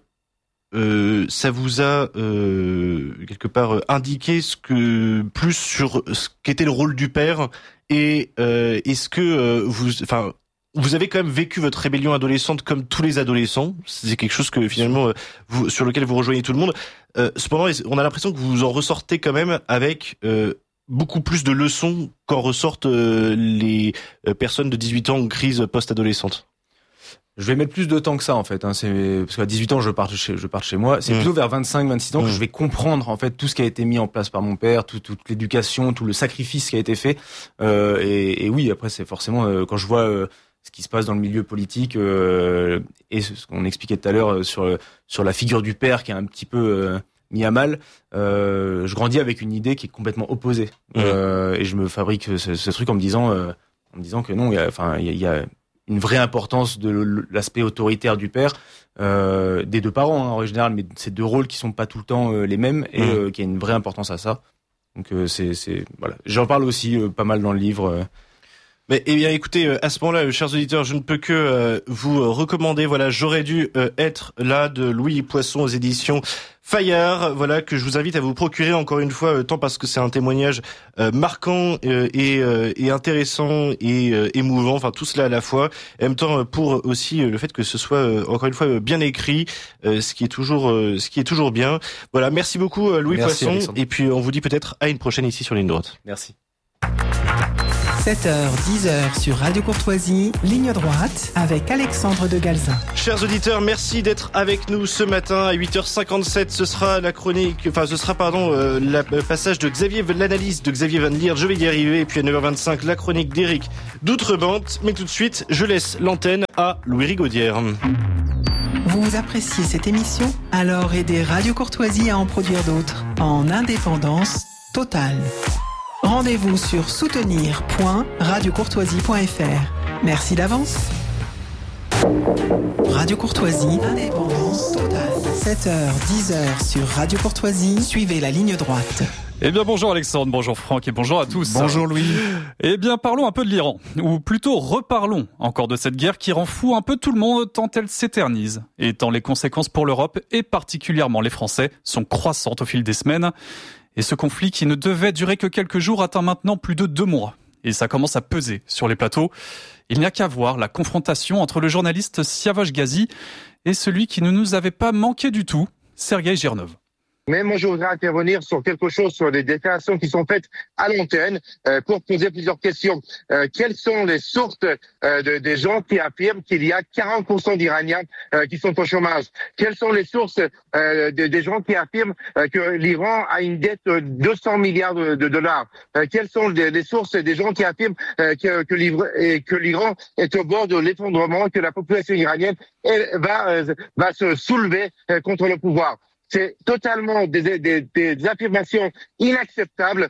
[SPEAKER 1] ça vous a quelque part indiqué plus sur ce qu'était le rôle du père et est-ce que vous avez quand même vécu votre rébellion adolescente comme tous les adolescents. C'est quelque chose que finalement sur lequel vous rejoignez tout le monde. Cependant, on a l'impression que vous en ressortez quand même avec beaucoup plus de leçons qu'en ressortent les personnes de 18 ans en crise post-adolescente.
[SPEAKER 7] Je vais mettre plus de temps que ça en fait, parce qu'à 18 ans je pars chez moi, c'est plutôt vers 25-26 ans que je vais comprendre en fait tout ce qui a été mis en place par mon père, toute l'éducation, tout le sacrifice qui a été fait et oui, après c'est forcément quand je vois ce qui se passe dans le milieu politique et ce qu'on expliquait tout à l'heure sur la figure du père qui est un petit peu mis à mal, je grandis avec une idée qui est complètement opposée et je me fabrique ce truc en me disant que non, il y a une vraie importance de l'aspect autoritaire du père, des deux parents en général, mais c'est deux rôles qui sont pas tout le temps les mêmes et qui a une vraie importance à ça. Donc c'est voilà. J'en parle aussi pas mal dans le livre.
[SPEAKER 1] Mais eh bien, écoutez, à ce moment-là, chers auditeurs, je ne peux que vous recommander, voilà, J'aurais dû être là de Louis Poisson aux éditions Fayard, voilà, que je vous invite à vous procurer encore une fois, tant parce que c'est un témoignage marquant et intéressant et émouvant, enfin tout cela à la fois, et en même temps pour aussi le fait que ce soit encore une fois bien écrit, ce qui est toujours bien. Voilà, merci beaucoup Louis Poisson, Alexandre. Et puis on vous dit peut-être à une prochaine ici sur Ligne Droite.
[SPEAKER 7] Merci.
[SPEAKER 3] 7h, 10h sur Radio Courtoisie, Ligne Droite, avec Alexandre de Galzin.
[SPEAKER 1] Chers auditeurs, merci d'être avec nous ce matin. À 8h57, ce sera le passage de l'analyse de Xavier Van Lier, je vais y arriver. Et puis à 9h25, la chronique d'Éric d'Outrebente. Mais tout de suite, je laisse l'antenne à Louis Rigaudière.
[SPEAKER 3] Vous appréciez cette émission? Alors aidez Radio Courtoisie à en produire d'autres, en indépendance totale. Rendez-vous sur soutenir.radiocourtoisie.fr. Merci d'avance. Radio Courtoisie, indépendance totale. 7h, 10h sur Radio Courtoisie, suivez la ligne droite.
[SPEAKER 8] Eh bien bonjour Alexandre, bonjour Franck et bonjour à tous.
[SPEAKER 7] Bonjour Louis.
[SPEAKER 8] Eh bien parlons un peu de l'Iran, ou plutôt reparlons encore de cette guerre qui rend fou un peu tout le monde tant elle s'éternise, et tant les conséquences pour l'Europe et particulièrement les Français sont croissantes au fil des semaines. Et ce conflit qui ne devait durer que quelques jours atteint maintenant plus de 2 mois. Et ça commence à peser sur les plateaux. Il n'y a qu'à voir la confrontation entre le journaliste Siavash Ghazi et celui qui ne nous avait pas manqué du tout, Sergueï Girnov.
[SPEAKER 9] Mais moi, je voudrais intervenir sur quelque chose, sur des déclarations qui sont faites à l'antenne, pour poser plusieurs questions. Quelles sont les sources des gens qui affirment qu'il y a 40% d'Iraniens qui sont au chômage? Quelles sont les sources des gens qui affirment que l'Iran a une dette de 200 milliards de dollars? Quelles sont les sources des gens qui affirment que l'Iran est au bord de l'effondrement, que la population iranienne va se soulever contre le pouvoir? C'est totalement des affirmations inacceptables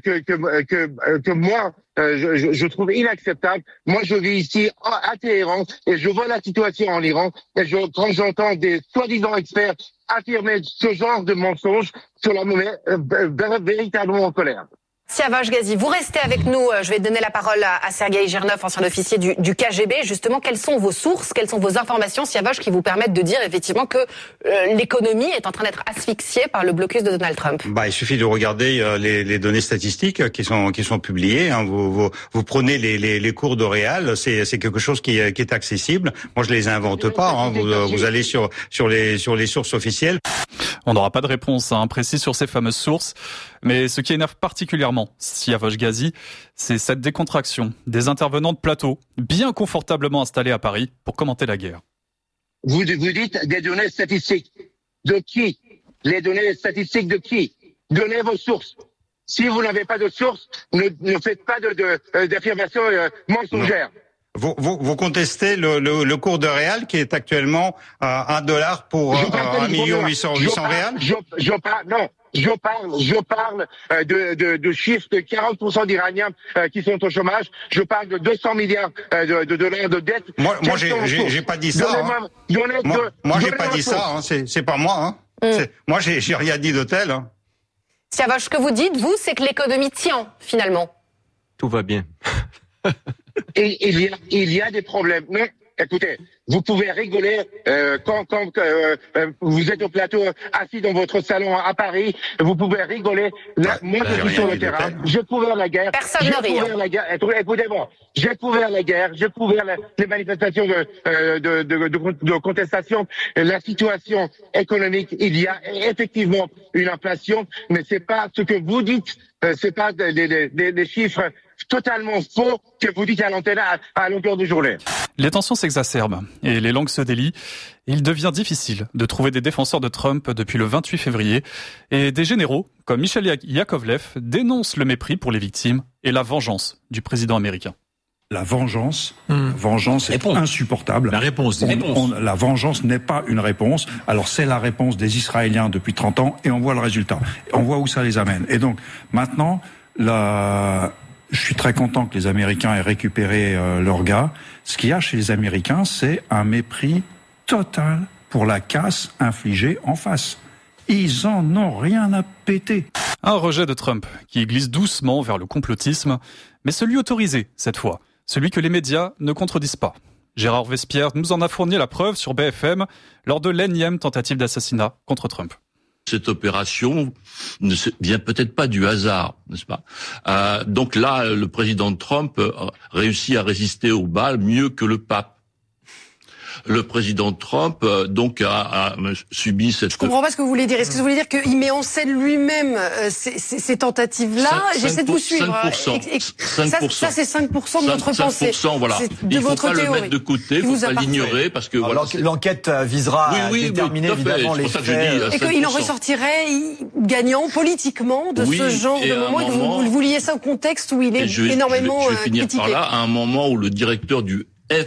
[SPEAKER 9] que moi je trouve inacceptables. Moi je vis ici à Téhéran et je vois la situation en Iran et quand j'entends des soi-disant experts affirmer ce genre de mensonges, cela me met véritablement en colère.
[SPEAKER 10] Siavash Ghazi, vous restez avec nous. Je vais donner la parole à Sergueï Girnov, ancien officier du KGB. Justement, quelles sont vos sources, quelles sont vos informations, Siavash, qui vous permettent de dire effectivement que l'économie est en train d'être asphyxiée par le blocus de Donald Trump?
[SPEAKER 11] Il suffit de regarder les données statistiques qui sont publiées. Hein. Vous prenez les cours de réal, c'est quelque chose qui est accessible. Moi, je les invente pas. Hein. Vous allez sur les sources officielles.
[SPEAKER 8] On n'aura pas de réponse précise sur ces fameuses sources, mais ce qui énerve particulièrement Siavash Ghazi, c'est cette décontraction des intervenants de plateau, bien confortablement installés à Paris pour commenter la guerre.
[SPEAKER 9] Vous dites des données statistiques. De qui? Les données statistiques de qui? Donnez vos sources. Si vous n'avez pas de sources, ne faites pas d'affirmations mensongères.
[SPEAKER 11] Vous contestez le cours de réal qui est actuellement à $1 pour 1 800 réal?
[SPEAKER 9] Je parle de chiffres de 40% d'Iraniens qui sont au chômage. Je parle de 200 milliards de dollars de dette.
[SPEAKER 11] Moi, j'ai pas dit ça. Moi, j'ai pas dit ça. Hein. C'est pas moi. Hein. Moi, j'ai rien dit de tel. Hein.
[SPEAKER 10] Siavash, ce que vous dites, vous, c'est que l'économie tient finalement.
[SPEAKER 7] Tout va bien.
[SPEAKER 9] Et il y a des problèmes. Mais écoutez, vous pouvez rigoler quand vous êtes au plateau assis dans votre salon à Paris. Vous pouvez rigoler. Là, moi, je suis sur le terrain. J'ai couvert la guerre.
[SPEAKER 10] Personne ne rit.
[SPEAKER 9] Écoutez-moi, j'ai couvert la guerre. J'ai couvert les manifestations de contestation. La situation économique, il y a effectivement une inflation, mais c'est pas ce que vous dites. C'est pas des chiffres totalement faux que vous dites à l'antenne à longueur de journée.
[SPEAKER 8] Les tensions s'exacerbent et les langues se délient. Il devient difficile de trouver des défenseurs de Trump depuis le 28 février et des généraux comme Michel Yakovlev dénoncent le mépris pour les victimes et la vengeance du président américain.
[SPEAKER 12] La vengeance est insupportable. La vengeance n'est pas une réponse. Alors c'est la réponse des Israéliens depuis 30 ans et on voit le résultat. On voit où ça les amène. Et donc maintenant, je suis très content que les Américains aient récupéré leurs gars. Ce qu'il y a chez les Américains, c'est un mépris total pour la casse infligée en face. Ils en ont rien à péter.
[SPEAKER 8] Un rejet de Trump qui glisse doucement vers le complotisme, mais celui autorisé cette fois. celui que les médias ne contredisent pas. Gérard Vespierre nous en a fourni la preuve sur BFM lors de l'énième tentative d'assassinat contre Trump.
[SPEAKER 13] Cette opération ne vient peut-être pas du hasard, n'est-ce pas ? Donc là, le président Trump réussit à résister aux balles mieux que le pape. Le président Trump donc a subi cette...
[SPEAKER 10] Je comprends pas ce que vous voulez dire. Est-ce que vous voulez dire qu'il met en scène lui-même ces tentatives-là ? J'essaie de vous suivre.
[SPEAKER 13] 5%.
[SPEAKER 10] Ça c'est 5% de votre pensée.
[SPEAKER 13] 5%, voilà.
[SPEAKER 10] Il
[SPEAKER 13] faut pas le mettre de côté, il faut pas l'ignorer parce que voilà,
[SPEAKER 14] l'enquête visera à déterminer évidemment les faits.
[SPEAKER 10] Et qu'il en ressortirait gagnant politiquement de ce genre de moment. Et que vous vouliez ça au contexte où il est énormément critiqué.
[SPEAKER 13] Je vais finir par là, à un moment où le directeur du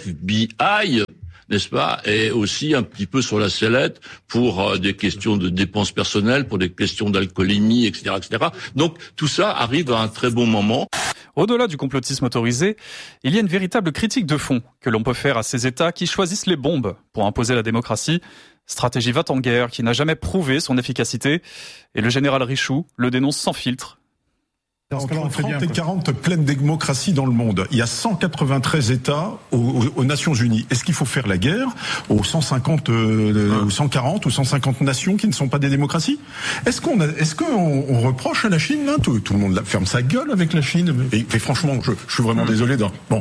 [SPEAKER 13] FBI, n'est-ce pas, est aussi un petit peu sur la sellette pour des questions de dépenses personnelles, pour des questions d'alcoolémie, etc., etc. Donc tout ça arrive à un très bon moment.
[SPEAKER 8] Au-delà du complotisme autorisé, il y a une véritable critique de fond que l'on peut faire à ces États qui choisissent les bombes pour imposer la démocratie. Stratégie va-t-en-guerre qui n'a jamais prouvé son efficacité. Et le général Richoux le dénonce sans filtre.
[SPEAKER 15] Entre 30 et 40 pleines démocraties dans le monde. Il y a 193 États aux Nations Unies. Est-ce qu'il faut faire la guerre aux 150, aux 140 ou 150 nations qui ne sont pas des démocraties ? Est-ce qu'on reproche à la Chine là ? Tout le monde ferme sa gueule avec la Chine. Et franchement, je suis vraiment désolé.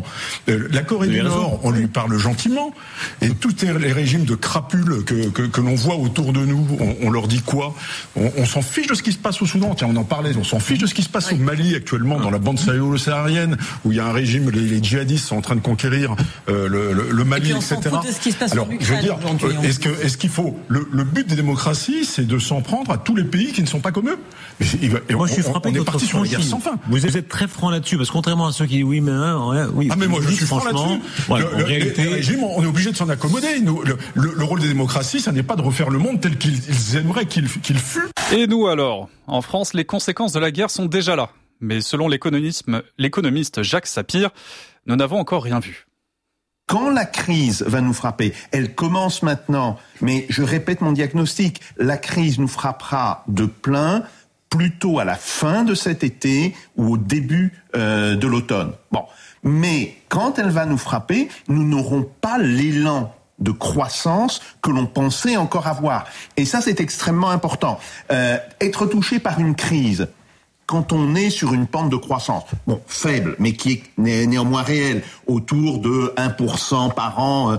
[SPEAKER 15] La Corée du Nord, on lui parle gentiment. Et tous les régimes de crapules que l'on voit autour de nous, on leur dit quoi ? On s'en fiche de ce qui se passe au Soudan. Tiens, on en parlait. On s'en fiche de ce qui se passe au Mali actuellement, dans la bande sahélo-saharienne, où il y a un régime, les djihadistes sont en train de conquérir le Mali, etc. Alors, je veux dire, est-ce qu'il faut le but des démocraties, c'est de s'en prendre à tous les pays qui ne sont pas comme eux.
[SPEAKER 16] Moi, je suis frappé de votre franchise. Vous êtes très franc là-dessus, parce que contrairement à ceux qui disent oui, mais oui.
[SPEAKER 15] Ah mais moi, je suis franc là-dessus. Les régimes, on est obligé de s'en accommoder. Le rôle des démocraties, ça n'est pas de refaire le monde tel qu'ils aimeraient qu'il fût.
[SPEAKER 8] Et nous alors ? En France, les conséquences de la guerre sont déjà là. Mais selon l'économiste Jacques Sapir, nous n'avons encore rien vu.
[SPEAKER 17] Quand la crise va nous frapper, elle commence maintenant, mais je répète mon diagnostic, la crise nous frappera de plein plutôt à la fin de cet été ou au début de l'automne. Bon, mais quand elle va nous frapper, nous n'aurons pas l'élan de croissance que l'on pensait encore avoir. Et ça, c'est extrêmement important. Être touché par une crise, quand on est sur une pente de croissance, faible, mais qui est néanmoins réelle, autour de 1% par an,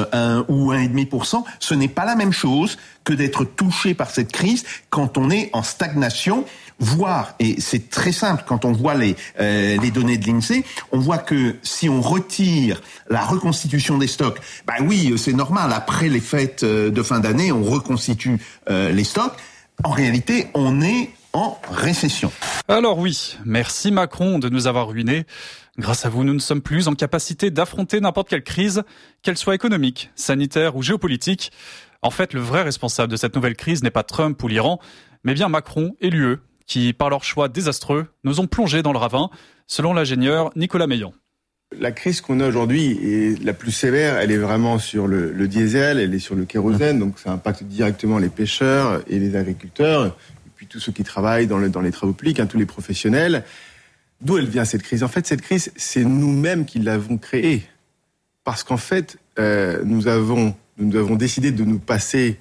[SPEAKER 17] 1 ou 1,5%, ce n'est pas la même chose que d'être touché par cette crise quand on est en stagnation, voire, et c'est très simple, quand on voit les données de l'INSEE, on voit que si on retire la reconstitution des stocks, oui, c'est normal, après les fêtes de fin d'année, on reconstitue les stocks. En réalité, on est en récession.
[SPEAKER 8] Alors oui, merci Macron de nous avoir ruinés. Grâce à vous, nous ne sommes plus en capacité d'affronter n'importe quelle crise, qu'elle soit économique, sanitaire ou géopolitique. En fait, le vrai responsable de cette nouvelle crise n'est pas Trump ou l'Iran, mais bien Macron et l'UE, qui, par leur choix désastreux, nous ont plongés dans le ravin, selon l'ingénieur Nicolas Meillan.
[SPEAKER 18] La crise qu'on a aujourd'hui est la plus sévère, elle est vraiment sur le diesel, elle est sur le kérosène, donc ça impacte directement les pêcheurs et les agriculteurs, et puis tous ceux qui travaillent dans les travaux publics, tous les professionnels. D'où elle vient cette crise ? En fait, cette crise, c'est nous-mêmes qui l'avons créée. Parce qu'en fait, nous avons décidé de nous passer,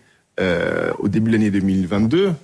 [SPEAKER 18] au début de l'année 2022,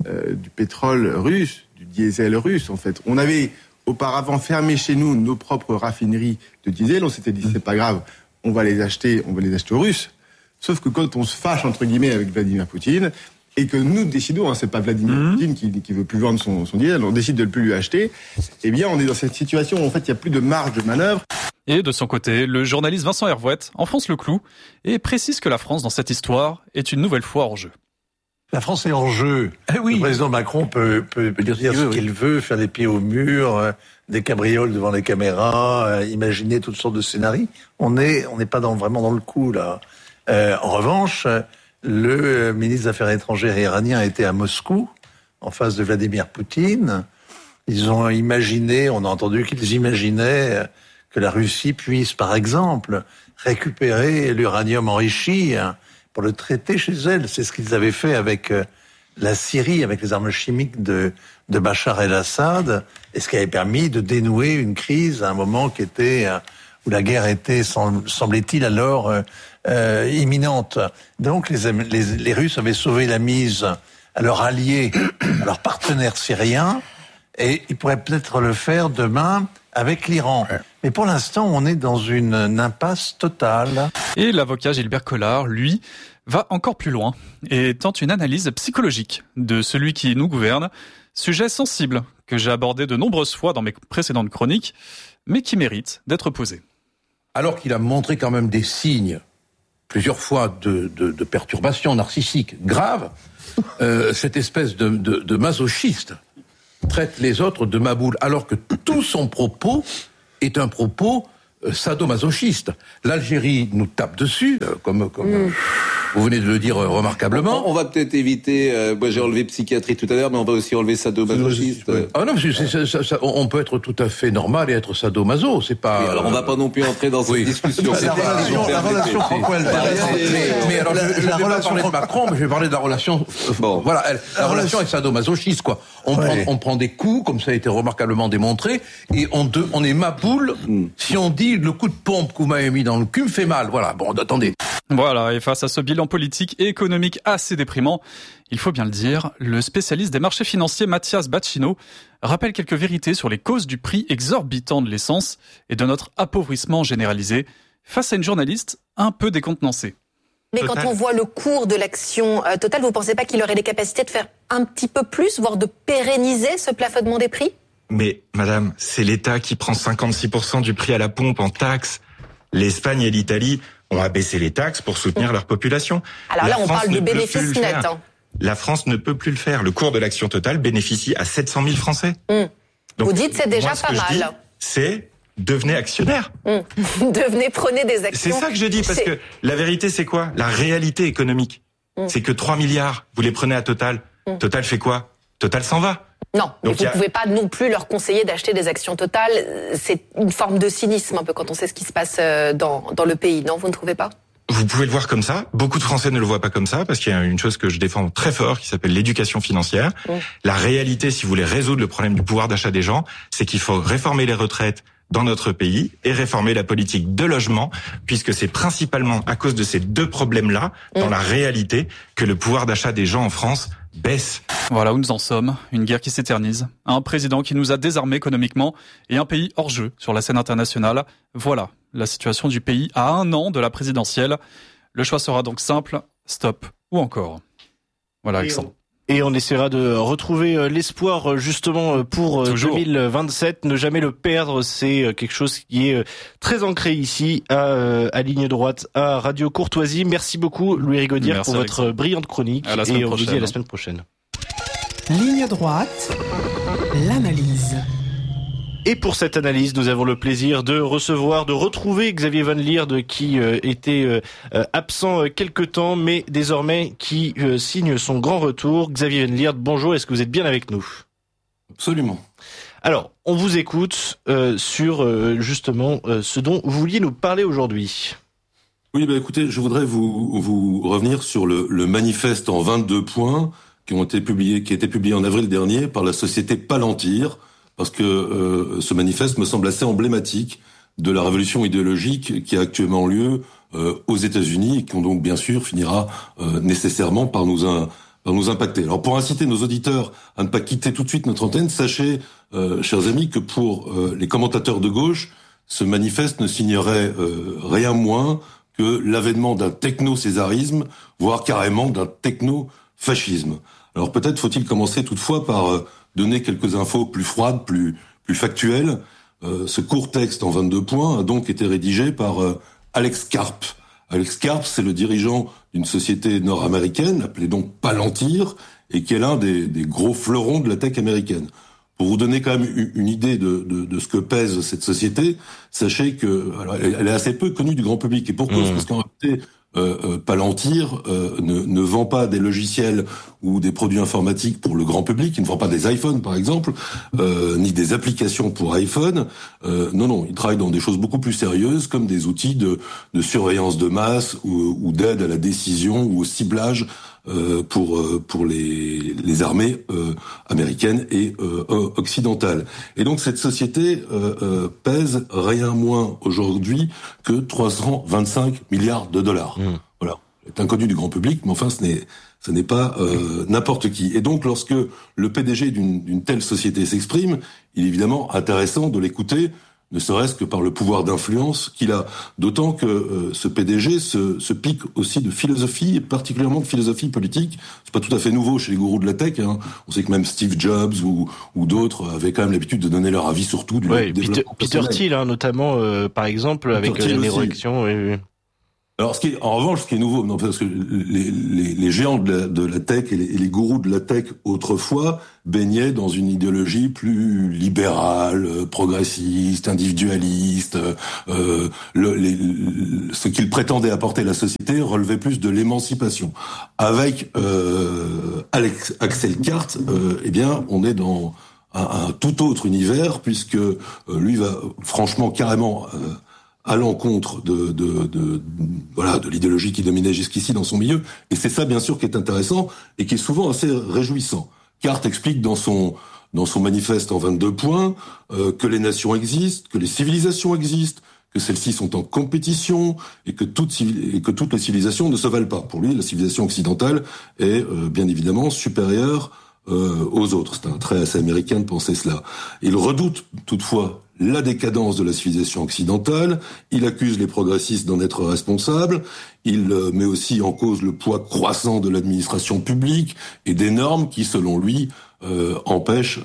[SPEAKER 18] du pétrole russe, du diesel russe, en fait. On avait auparavant fermé chez nous nos propres raffineries de diesel. On s'était dit, c'est pas grave, on va les acheter aux Russes. Sauf que quand on se fâche, entre guillemets, avec Vladimir Poutine, et que nous décidons, c'est pas Vladimir Poutine qui veut plus vendre son diesel, on décide de ne plus lui acheter, eh bien, on est dans cette situation où, en fait, il n'y a plus de marge de manœuvre.
[SPEAKER 8] Et de son côté, le journaliste Vincent Hervouette enfonce le clou et précise que la France, dans cette histoire, est une nouvelle fois hors jeu.
[SPEAKER 19] La France est en jeu. Le président Macron peut dire ce qu'il veut, faire des pieds au mur, des cabrioles devant les caméras, imaginer toutes sortes de scénarios. On n'est pas vraiment dans le coup, là. En revanche, le ministre des Affaires étrangères iranien a été à Moscou, en face de Vladimir Poutine. Ils ont imaginé, on a entendu qu'ils imaginaient que la Russie puisse, par exemple, récupérer l'uranium enrichi pour le traiter chez elle. C'est ce qu'ils avaient fait avec la Syrie, avec les armes chimiques de Bachar el-Assad, et ce qui avait permis de dénouer une crise à un moment où où la guerre était, semblait-il alors, imminente. Donc les Russes avaient sauvé la mise à leurs alliés, à leurs partenaires syriens, et ils pourraient peut-être le faire demain avec l'Iran. Mais pour l'instant, on est dans une impasse totale.
[SPEAKER 8] Et l'avocat Gilbert Collard, lui, va encore plus loin et tente une analyse psychologique de celui qui nous gouverne, sujet sensible que j'ai abordé de nombreuses fois dans mes précédentes chroniques, mais qui mérite d'être posé.
[SPEAKER 20] Alors qu'il a montré quand même des signes, plusieurs fois, de perturbations narcissiques graves, cette espèce de masochiste traite les autres de maboules, alors que tout son propos est un propos sadomasochiste. L'Algérie nous tape dessus, comme vous venez de le dire remarquablement.
[SPEAKER 21] On va peut-être éviter, moi j'ai enlevé psychiatrie tout à l'heure, mais on va aussi enlever sadomasochiste.
[SPEAKER 20] Ah non, on peut être tout à fait normal et être sadomaso, c'est pas...
[SPEAKER 21] Oui, alors on va pas non plus entrer dans cette discussion.
[SPEAKER 20] La relation mais alors je vais pas parler de Macron, mais je vais parler de la relation... Voilà, la relation est sadomasochiste, quoi. On prend des coups, comme ça a été remarquablement démontré, et on est maboule si on dit le coup de pompe que vous m'avez mis dans le cul me fait mal. Voilà, bon, attendez.
[SPEAKER 8] Voilà, et face à ce bilan politique et économique assez déprimant, il faut bien le dire, le spécialiste des marchés financiers Mathias Bacchino rappelle quelques vérités sur les causes du prix exorbitant de l'essence et de notre appauvrissement généralisé face à une journaliste un peu décontenancée.
[SPEAKER 10] Mais quand on voit le cours de l'action Total, vous pensez pas qu'il aurait les capacités de faire un petit peu plus, voire de pérenniser ce plafonnement des prix ?
[SPEAKER 22] Mais madame, c'est l'État qui prend 56% du prix à la pompe en taxes. L'Espagne et l'Italie ont abaissé les taxes pour soutenir leur population.
[SPEAKER 10] Alors là, on parle de bénéfices nets.
[SPEAKER 22] La France ne peut plus le faire. Le cours de l'action Total bénéficie à 700 000 Français.
[SPEAKER 10] Donc, vous dites c'est déjà pas mal.
[SPEAKER 22] C'est devenez actionnaire.
[SPEAKER 10] Prenez des actions.
[SPEAKER 22] C'est ça que je dis, parce que la vérité, c'est quoi ? La réalité économique, c'est que 3 milliards, vous les prenez à Total. Total fait quoi ? Total s'en va.
[SPEAKER 10] Non, donc vous ne pouvez pas non plus leur conseiller d'acheter des actions Total. C'est une forme de cynisme un peu quand on sait ce qui se passe dans le pays, non ? Vous ne trouvez pas ?
[SPEAKER 22] Vous pouvez le voir comme ça. Beaucoup de Français ne le voient pas comme ça, parce qu'il y a une chose que je défends très fort qui s'appelle l'éducation financière. La réalité, si vous voulez résoudre le problème du pouvoir d'achat des gens, c'est qu'il faut réformer les retraites dans notre pays et réformer la politique de logement, puisque c'est principalement à cause de ces deux problèmes-là, dans la réalité, que le pouvoir d'achat des gens en France baisse.
[SPEAKER 8] Voilà où nous en sommes, une guerre qui s'éternise, un président qui nous a désarmés économiquement et un pays hors jeu sur la scène internationale. Voilà la situation du pays à 1 an de la présidentielle. Le choix sera donc simple, stop ou encore. Voilà Alexandre.
[SPEAKER 1] Et on essaiera de retrouver l'espoir justement pour 2027. Ne jamais le perdre, c'est quelque chose qui est très ancré ici à Ligne Droite, à Radio Courtoisie. Merci beaucoup Louis Rigaudière pour votre brillante chronique. Et on vous dit à la semaine prochaine.
[SPEAKER 3] Ligne Droite, l'analyse.
[SPEAKER 1] Et pour cette analyse, nous avons le plaisir de retrouver Xavier Van Lierde qui était absent quelque temps, mais désormais qui signe son grand retour. Xavier Van Lierde, bonjour, est-ce que vous êtes bien avec nous ?
[SPEAKER 23] Absolument.
[SPEAKER 1] Alors, on vous écoute sur justement ce dont vous vouliez nous parler aujourd'hui.
[SPEAKER 23] Oui, écoutez, je voudrais vous revenir sur le manifeste en 22 points qui a été publié en avril dernier par la société Palantir, parce que ce manifeste me semble assez emblématique de la révolution idéologique qui a actuellement lieu aux États-Unis et qui donc bien sûr finira nécessairement par nous impacter. Alors pour inciter nos auditeurs à ne pas quitter tout de suite notre antenne, sachez, chers amis, que pour les commentateurs de gauche, ce manifeste ne signerait rien moins que l'avènement d'un techno-césarisme, voire carrément d'un techno-fascisme. Alors peut-être faut-il commencer toutefois par donner quelques infos plus froides, plus factuelles. Ce court texte en 22 points a donc été rédigé par Alex Karp. Alex Karp, c'est le dirigeant d'une société nord-américaine, appelée donc Palantir, et qui est l'un des gros fleurons de la tech américaine. Pour vous donner quand même une idée de ce que pèse cette société, sachez que elle est assez peu connue du grand public. Et pourquoi ? Parce qu'en réalité, Palantir ne vend pas des logiciels ou des produits informatiques pour le grand public. Il ne vend pas des iPhones, par exemple, ni des applications pour iPhone. Non, il travaille dans des choses beaucoup plus sérieuses, comme des outils de surveillance de masse ou d'aide à la décision ou au ciblage pour les armées américaines et occidentales. Et donc cette société pèse rien moins aujourd'hui que 325 milliards de dollars. Voilà, c'est inconnu du grand public, mais enfin ce n'est pas n'importe qui. Et donc lorsque le PDG d'une telle société s'exprime, il est évidemment intéressant de l'écouter, ne serait-ce que par le pouvoir d'influence qu'il a. D'autant que ce PDG se pique aussi de philosophie, et particulièrement de philosophie politique. C'est pas tout à fait nouveau chez les gourous de la tech. Hein. On sait que même Steve Jobs ou d'autres avaient quand même l'habitude de donner leur avis sur tout.
[SPEAKER 1] Peter Thiel, hein, notamment, par exemple, avec l'érection.
[SPEAKER 23] Alors, en revanche, ce qui est nouveau, non, parce que les géants de la tech et les gourous de la tech autrefois baignaient dans une idéologie plus libérale, progressiste, individualiste. Ce qu'ils prétendaient apporter à la société relevait plus de l'émancipation. Avec Axel Kart, eh bien, on est dans un tout autre univers, puisque lui va franchement carrément à l'encontre de l'idéologie qui dominait jusqu'ici dans son milieu. Et c'est ça, bien sûr, qui est intéressant et qui est souvent assez réjouissant. Carte explique dans son manifeste en 22 points que les nations existent, que les civilisations existent, que celles-ci sont en compétition et que toutes les civilisations ne se valent pas. Pour lui, la civilisation occidentale est bien évidemment supérieure aux autres. C'est un trait assez américain de penser cela. Il redoute toutefois la décadence de la civilisation occidentale, il accuse les progressistes d'en être responsables, il met aussi en cause le poids croissant de l'administration publique et des normes qui, selon lui, empêchent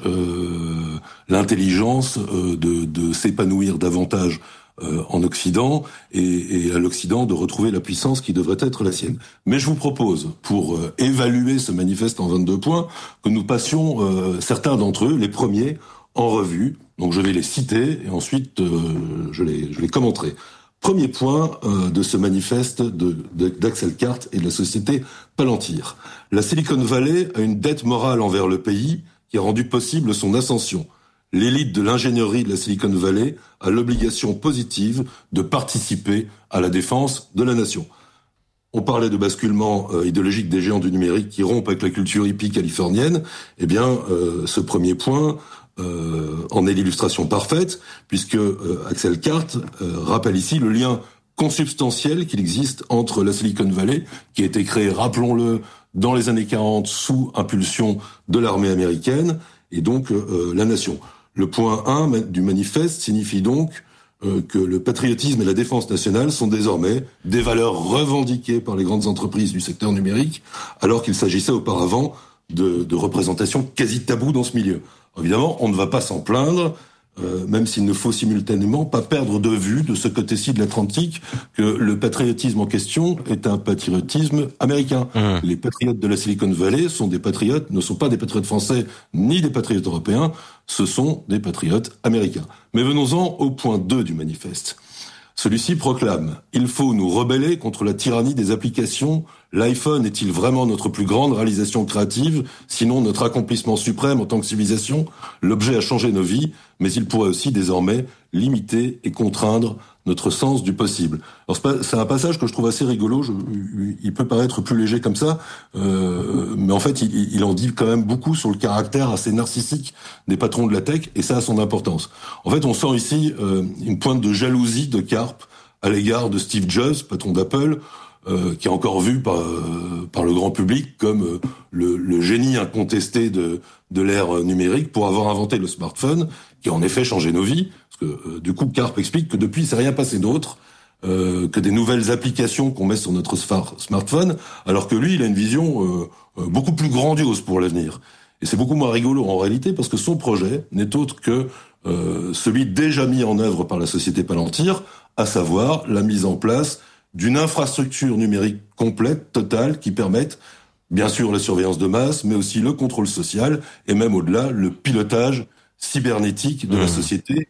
[SPEAKER 23] l'intelligence de s'épanouir davantage en Occident et à l'Occident de retrouver la puissance qui devrait être la sienne. Mais je vous propose, pour évaluer ce manifeste en 22 points, que nous passions certains d'entre eux, les premiers, en revue. Donc je vais les citer et ensuite je les commenterai. Premier point de ce manifeste d'Axel Kart et de la société Palantir. La Silicon Valley a une dette morale envers le pays qui a rendu possible son ascension. L'élite de l'ingénierie de la Silicon Valley a l'obligation positive de participer à la défense de la nation. On parlait de basculement idéologique des géants du numérique qui rompent avec la culture hippie californienne. Eh bien, ce premier point en est l'illustration parfaite, puisque Axel Kart rappelle ici le lien consubstantiel qu'il existe entre la Silicon Valley, qui a été créée, rappelons-le, dans les années 40 sous impulsion de l'armée américaine, et donc la nation. Le point 1 du manifeste signifie donc que le patriotisme et la défense nationale sont désormais des valeurs revendiquées par les grandes entreprises du secteur numérique, alors qu'il s'agissait auparavant de représentations quasi taboues dans ce milieu. Évidemment, on ne va pas s'en plaindre, même s'il ne faut simultanément pas perdre de vue de ce côté-ci de l'Atlantique que le patriotisme en question est un patriotisme américain. Les patriotes de la Silicon Valley sont des patriotes, ne sont pas des patriotes français ni des patriotes européens, ce sont des patriotes américains. Mais venons-en au point 2 du manifeste. Celui-ci proclame « Il faut nous rebeller contre la tyrannie des applications. L'iPhone est-il vraiment notre plus grande réalisation créative, sinon notre accomplissement suprême en tant que civilisation ? L'objet a changé nos vies, mais il pourrait aussi désormais limiter et contraindre notre sens du possible. » Alors c'est un passage que je trouve assez rigolo, il peut paraître plus léger comme ça, mais en fait il en dit quand même beaucoup sur le caractère assez narcissique des patrons de la tech, et ça a son importance. En fait, on sent ici une pointe de jalousie de Karp à l'égard de Steve Jobs, patron d'Apple, qui est encore vu par le grand public comme le génie incontesté de l'ère numérique pour avoir inventé le smartphone, qui a en effet changé nos vies. Parce que du coup, Karp explique que depuis, il s'est rien passé d'autre que des nouvelles applications qu'on met sur notre smartphone, alors que lui, il a une vision beaucoup plus grandiose pour l'avenir. Et c'est beaucoup moins rigolo en réalité, parce que son projet n'est autre que celui déjà mis en œuvre par la société Palantir, à savoir la mise en place d'une infrastructure numérique complète, totale, qui permette, bien sûr, la surveillance de masse, mais aussi le contrôle social, et même au-delà, le pilotage cybernétique de la société,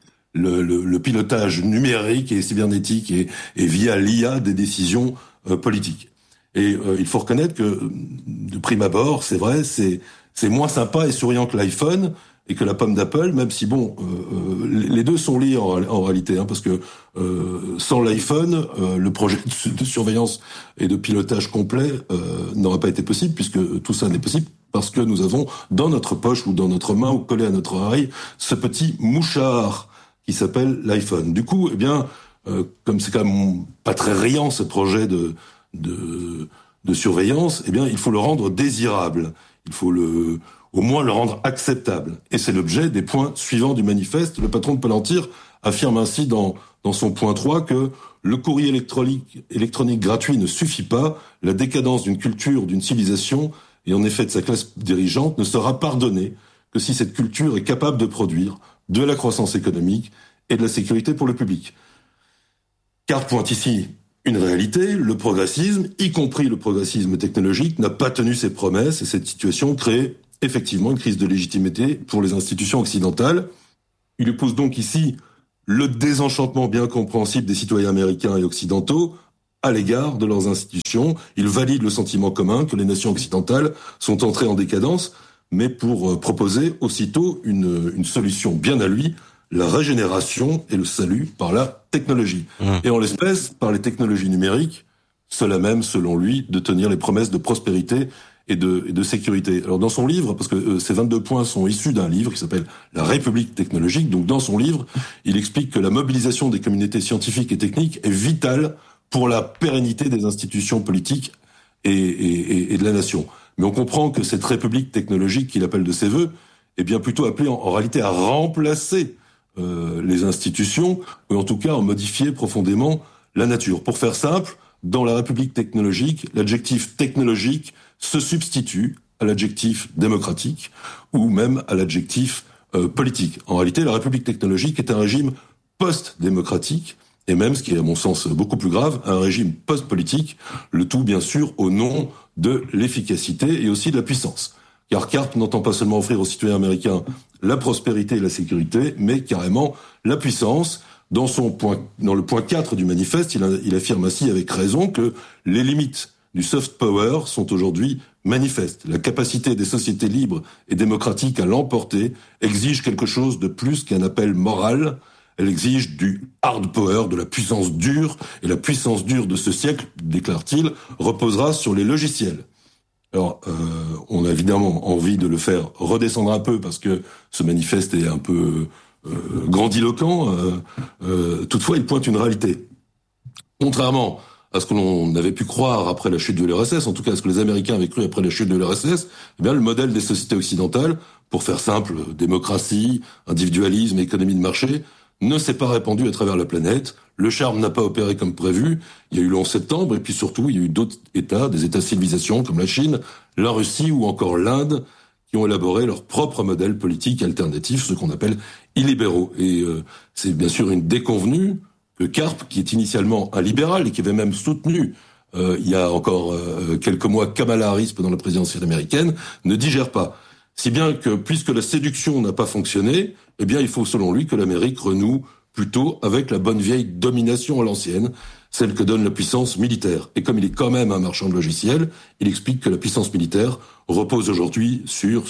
[SPEAKER 23] le pilotage numérique et cybernétique et via l'IA des décisions politiques. Et il faut reconnaître que, de prime abord, c'est vrai, c'est moins sympa et souriant que l'iPhone, et que la pomme d'Apple, même si les deux sont liés en réalité, parce que sans l'iPhone, le projet de surveillance et de pilotage complet n'aurait pas été possible, puisque tout ça n'est possible parce que nous avons dans notre poche ou dans notre main ou collé à notre oreille ce petit mouchard qui s'appelle l'iPhone. Du coup, comme c'est quand même pas très riant ce projet de surveillance, il faut le rendre désirable. Il faut au moins le rendre acceptable. Et c'est l'objet des points suivants du manifeste. Le patron de Palantir affirme ainsi dans son point 3 que le courrier électronique gratuit ne suffit pas. La décadence d'une culture, d'une civilisation, et en effet de sa classe dirigeante, ne sera pardonnée que si cette culture est capable de produire de la croissance économique et de la sécurité pour le public. Car pointe ici une réalité, le progressisme, y compris le progressisme technologique, n'a pas tenu ses promesses et cette situation crée effectivement une crise de légitimité pour les institutions occidentales. Il oppose donc ici le désenchantement bien compréhensible des citoyens américains et occidentaux à l'égard de leurs institutions. Il valide le sentiment commun que les nations occidentales sont entrées en décadence, mais pour proposer aussitôt une solution bien à lui, la régénération et le salut par la technologie. Et en l'espèce, par les technologies numériques, cela même, selon lui, de tenir les promesses de prospérité et de sécurité. Alors dans son livre, parce que ces 22 points sont issus d'un livre qui s'appelle La République technologique, donc dans son livre, il explique que la mobilisation des communautés scientifiques et techniques est vitale pour la pérennité des institutions politiques et de la nation. Mais on comprend que cette République technologique qu'il appelle de ses voeux est bien plutôt appelée en réalité à remplacer les institutions, ou en tout cas à modifier profondément la nature. Pour faire simple, dans la République technologique, l'adjectif technologique se substitue à l'adjectif démocratique ou même à l'adjectif politique. En réalité, la République technologique est un régime post-démocratique et même, ce qui est à mon sens beaucoup plus grave, un régime post-politique, le tout bien sûr au nom de l'efficacité et aussi de la puissance. Car Karp n'entend pas seulement offrir aux citoyens américains la prospérité et la sécurité, mais carrément la puissance. Dans le point 4 du manifeste, il affirme ainsi avec raison que les limites du soft power sont aujourd'hui manifestes. La capacité des sociétés libres et démocratiques à l'emporter exige quelque chose de plus qu'un appel moral. Elle exige du hard power, de la puissance dure, et la puissance dure de ce siècle, déclare-t-il, reposera sur les logiciels. Alors, on a évidemment envie de le faire redescendre un peu parce que ce manifeste est un peu grandiloquent. Toutefois, il pointe une réalité. Contrairement à ce que l'on avait pu croire après la chute de l'URSS, en tout cas à ce que les Américains avaient cru après la chute de l'URSS, le modèle des sociétés occidentales, pour faire simple, démocratie, individualisme, économie de marché, ne s'est pas répandu à travers la planète. Le charme n'a pas opéré comme prévu. Il y a eu le 11 septembre et puis surtout, il y a eu d'autres États, des États-civilisations comme la Chine, la Russie ou encore l'Inde, qui ont élaboré leur propre modèle politique alternatif, ce qu'on appelle illibéraux. Et c'est bien sûr une déconvenue que Karp, qui est initialement un libéral et qui avait même soutenu il y a encore quelques mois Kamala Harris pendant la présidentielle américaine, ne digère pas. Si bien que, puisque la séduction n'a pas fonctionné, il faut selon lui que l'Amérique renoue plutôt avec la bonne vieille domination à l'ancienne, celle que donne la puissance militaire. Et comme il est quand même un marchand de logiciels, il explique que la puissance militaire repose aujourd'hui sur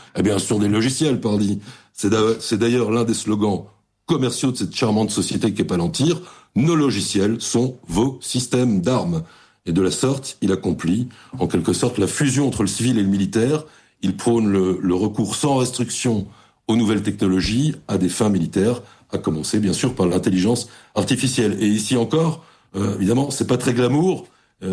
[SPEAKER 23] des logiciels, pardi. C'est d'ailleurs l'un des slogans commerciaux de cette charmante société qu'est Palantir. Nos logiciels sont vos systèmes d'armes. Et de la sorte, il accomplit, en quelque sorte, la fusion entre le civil et le militaire. Il prône le recours sans restriction aux nouvelles technologies à des fins militaires, à commencer bien sûr par l'intelligence artificielle. Et ici encore, évidemment, c'est pas très glamour,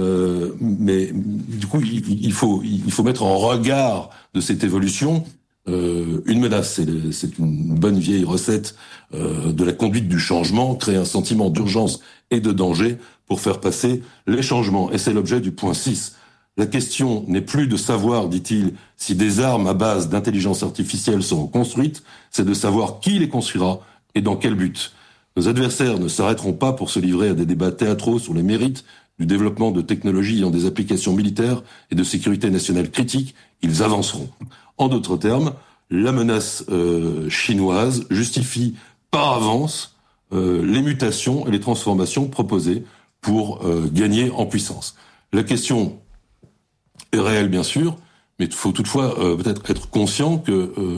[SPEAKER 23] mais du coup, il faut mettre en regard de cette évolution une menace. C'est une bonne vieille recette de la conduite du changement, créer un sentiment d'urgence et de danger pour faire passer les changements. Et c'est l'objet du point 6. La question n'est plus de savoir, dit-il, si des armes à base d'intelligence artificielle seront construites, c'est de savoir qui les construira et dans quel but. Nos adversaires ne s'arrêteront pas pour se livrer à des débats théâtraux sur les mérites du développement de technologies ayant des applications militaires et de sécurité nationale critiques, ils avanceront. En d'autres termes, la menace chinoise justifie par avance les mutations et les transformations proposées pour gagner en puissance. La question est réel, bien sûr, mais il faut toutefois peut-être être conscient que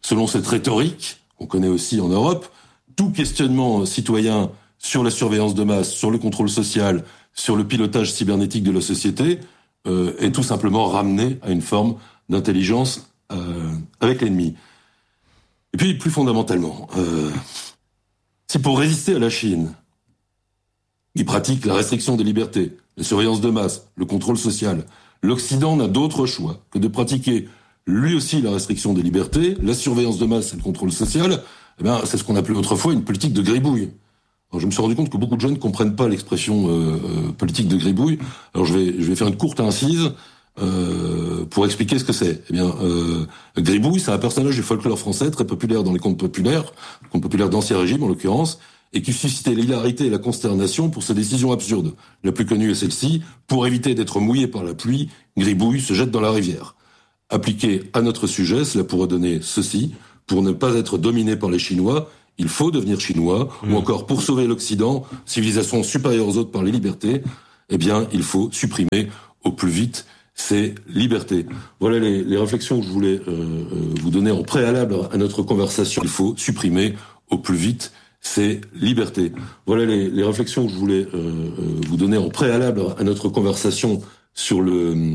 [SPEAKER 23] selon cette rhétorique qu'on connaît aussi en Europe, tout questionnement citoyen sur la surveillance de masse, sur le contrôle social, sur le pilotage cybernétique de la société est tout simplement ramené à une forme d'intelligence avec l'ennemi. Et puis, plus fondamentalement, si pour résister à la Chine, qui pratique la restriction des libertés, la surveillance de masse, le contrôle social, l'Occident n'a d'autre choix que de pratiquer lui aussi la restriction des libertés, la surveillance de masse et le contrôle social, eh bien, c'est ce qu'on appelait autrefois une politique de gribouille. Alors, je me suis rendu compte que beaucoup de jeunes ne comprennent pas l'expression politique de gribouille. Alors je vais faire une courte incise pour expliquer ce que c'est. Eh bien, Gribouille, c'est un personnage du folklore français très populaire dans les contes populaires d'Ancien Régime en l'occurrence, et qui suscitait l'hilarité et la consternation pour ses décisions absurdes. La plus connue est celle-ci: pour éviter d'être mouillé par la pluie, Gribouille se jette dans la rivière. Appliqué à notre sujet, cela pourrait donner ceci: pour ne pas être dominé par les Chinois, il faut devenir chinois, ou encore pour sauver l'Occident, civilisation supérieure aux autres par les libertés, eh bien, il faut supprimer au plus vite ces libertés. Voilà les réflexions que je voulais vous donner en préalable à notre conversation. Il faut supprimer au plus vite ces libertés. Voilà les réflexions que je voulais vous donner en préalable à notre conversation sur le